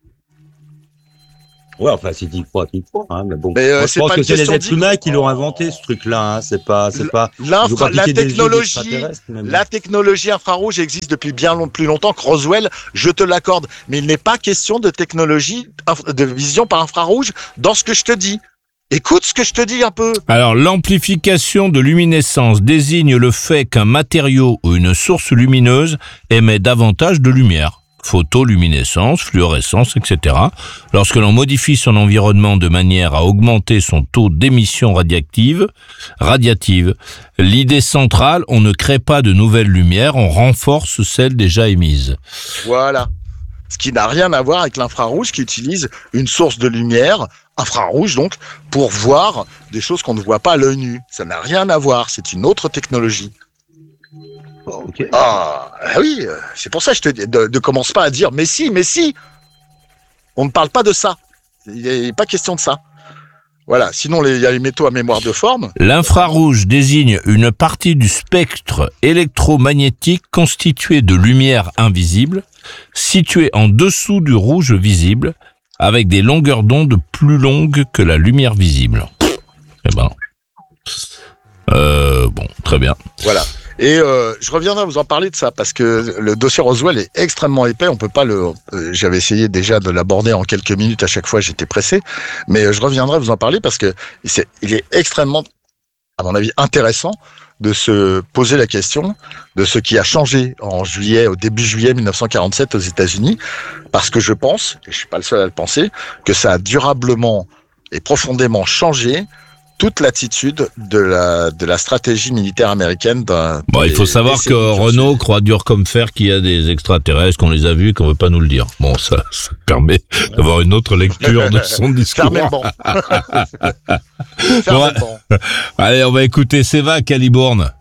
Ouais, enfin, si tu crois, tu crois, hein, mais bon. Mais, euh, Moi, je c'est pense pas que une c'est les question êtres d'y- humains qui l'ont inventé, ce truc-là, hein. C'est pas, c'est pas. L'infra- je veux pas la piquer des yeux technologie, d'extraterrestres, mais bon. la technologie infrarouge existe depuis bien long, plus longtemps que Roswell, je te l'accorde. Mais il n'est pas question de technologie inf- de vision par infrarouge dans ce que je te dis. Écoute ce que je te dis un peu. Alors, l'amplification de luminescence désigne le fait qu'un matériau ou une source lumineuse émet davantage de lumière. Photoluminescence, fluorescence, et cetera. Lorsque l'on modifie son environnement de manière à augmenter son taux d'émission radioactive, radiative, l'idée centrale, on ne crée pas de nouvelles lumières, on renforce celles déjà émises. Voilà. Ce qui n'a rien à voir avec l'infrarouge qui utilise une source de lumière, infrarouge donc, pour voir des choses qu'on ne voit pas à l'œil nu. Ça n'a rien à voir, c'est une autre technologie. Oh, ok. Ah, ah oui, euh, c'est pour ça que je te dis, ne, ne commence pas à dire, mais si, mais si. On ne parle pas de ça. Il n'est pas question de ça. Voilà, sinon il y a les métaux à mémoire de forme. L'infrarouge désigne une partie du spectre électromagnétique constituée de lumière invisible, située en dessous du rouge visible, avec des longueurs d'onde plus longues que la lumière visible. Eh ben, euh, bon, très bien. Voilà. Et euh, je reviendrai vous en parler de ça parce que le dossier Roswell est extrêmement épais. On peut pas le. euh, J'avais essayé déjà de l'aborder en quelques minutes. À chaque fois, j'étais pressé, mais euh, je reviendrai vous en parler parce que c'est, il est extrêmement, à mon avis, intéressant de se poser la question de ce qui a changé en juillet, au début juillet mille neuf cent quarante-sept aux États-Unis, parce que je pense, et je suis pas le seul à le penser, que ça a durablement et profondément changé toute l'attitude de la de la stratégie militaire américaine. Dans Bon, il faut les savoir décennies que qui ont Renault suivi. croit dur comme fer qu'il y a des extraterrestres, qu'on les a vus, qu'on veut pas nous le dire. Bon, ça, ça permet d'avoir une autre lecture de son discours. Fermez le banc. Fermez Ouais. le banc. Allez, on va écouter Séva Calibourne.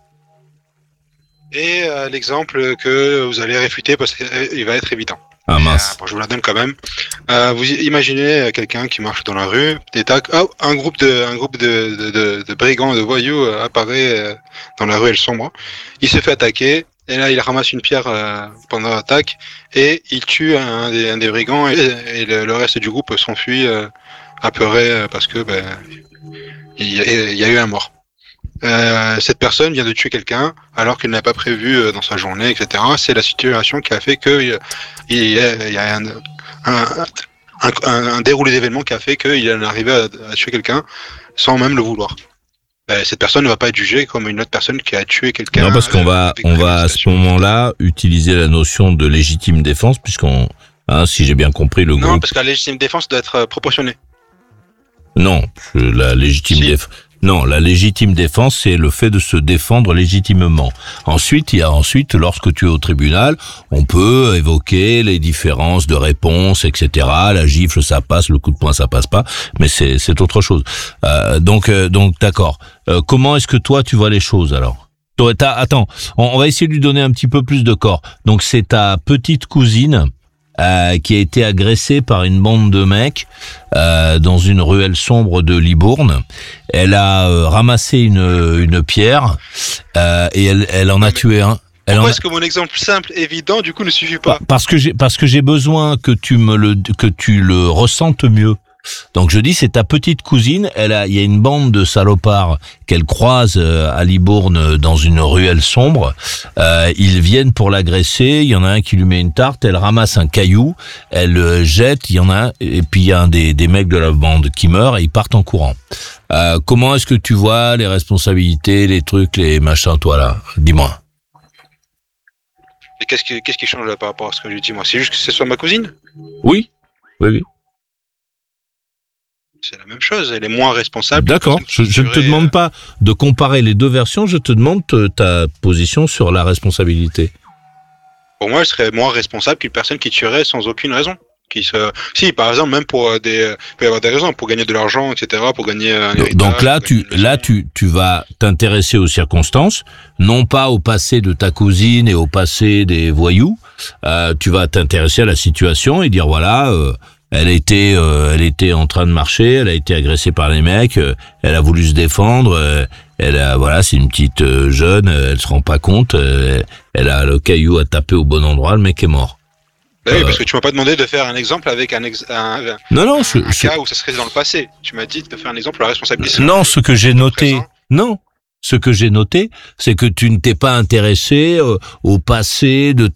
Et euh, l'exemple que vous allez réfuter parce qu'il va être évident. Ah Mais, mince. euh, bon, je vous la donne quand même. Euh, vous imaginez euh, quelqu'un qui marche dans la rue, et tac, oh, un groupe de, un groupe de, de, de, de brigands, de voyous euh, apparaît euh, dans la rue, elle sombre. Il se fait attaquer, et là il ramasse une pierre euh, pendant l'attaque, et il tue un des, un des brigands, et, et le, le reste du groupe s'enfuit euh, apeuré euh, parce que ben, il y, a, il y a eu un mort. Euh, cette personne vient de tuer quelqu'un alors qu'il n'a pas prévu euh, dans sa journée, et cetera. C'est la situation qui a fait que euh, il y a, il y a un, un, un, un, un déroulé d'événements qui a fait qu'il en est arrivé à, à tuer quelqu'un sans même le vouloir. Euh, cette personne ne va pas être jugée comme une autre personne qui a tué quelqu'un. Non, parce qu'on euh, va, avec on va à ce préméditation. moment-là utiliser la notion de légitime défense, puisqu'on, hein, si j'ai bien compris, le Non, groupe. parce que la légitime défense doit être euh, proportionnée. Non, je- la légitime Si. défense. Non, la légitime défense, c'est le fait de se défendre légitimement. Ensuite, il y a ensuite, lorsque tu es au tribunal, on peut évoquer les différences de réponse, et cetera. La gifle, ça passe, le coup de poing, ça passe pas, mais c'est c'est autre chose. Euh, donc, euh, donc, d'accord. Euh, comment est-ce que toi tu vois les choses alors? Toi, t'as- Attends, on, on va essayer de lui donner un petit peu plus de corps. Donc, c'est ta petite cousine. Euh, qui a été agressée par une bande de mecs euh, dans une ruelle sombre de Libourne. Elle a euh, ramassé une, une pierre euh, et elle, elle en a tué un. Elle en Pourquoi a- est-ce que mon exemple simple, évident, du coup, ne suffit pas? Parce que j'ai parce que j'ai besoin que tu me le que tu le ressentes mieux. Donc je dis, c'est ta petite cousine, elle a, il y a une bande de salopards qu'elle croise euh, à Libourne dans une ruelle sombre. Euh, ils viennent pour l'agresser. Il y en a un qui lui met une tarte. Elle ramasse un caillou, elle le jette. Il y en a un, et puis il y a un des, des mecs de la bande qui meurt et ils partent en courant. Euh, comment est-ce que tu vois les responsabilités, les trucs, les machins, toi là? Dis-moi. Et qu'est-ce qui, qu'est-ce qui change là par rapport à ce que je lui dis moi? C'est juste que ce soit ma cousine? Oui, oui, oui. C'est la même chose, elle est moins responsable. D'accord, je, je ne te demande pas de comparer les deux versions, je te demande te, ta position sur la responsabilité. Pour moi, elle serait moins responsable qu'une personne qui tuerait sans aucune raison. Qui se... Si, par exemple, même pour des, il peut y avoir des raisons, pour gagner de l'argent, et cetera, pour gagner un héritage. Donc là, tu, là, tu, tu vas t'intéresser aux circonstances, non pas au passé de ta cousine et au passé des voyous. Euh, tu vas t'intéresser à la situation et dire voilà. Euh, Elle était, euh, elle était en train de marcher, elle a été agressée par les mecs, euh, elle a voulu se défendre, euh, elle a, voilà, c'est une petite euh, jeune, euh, elle se rend pas compte, euh, elle a le caillou à taper au bon endroit, le mec est mort. Bah oui, euh, parce que tu m'as pas demandé de faire un exemple avec un, ex- un, un, non, non, un, je, un je, cas où ça serait dans le passé. Tu m'as dit de faire un exemple pour la responsabilité. non, ce que j'ai noté, présent. non. Ce que j'ai noté, c'est que tu ne t'es pas intéressé euh, au passé de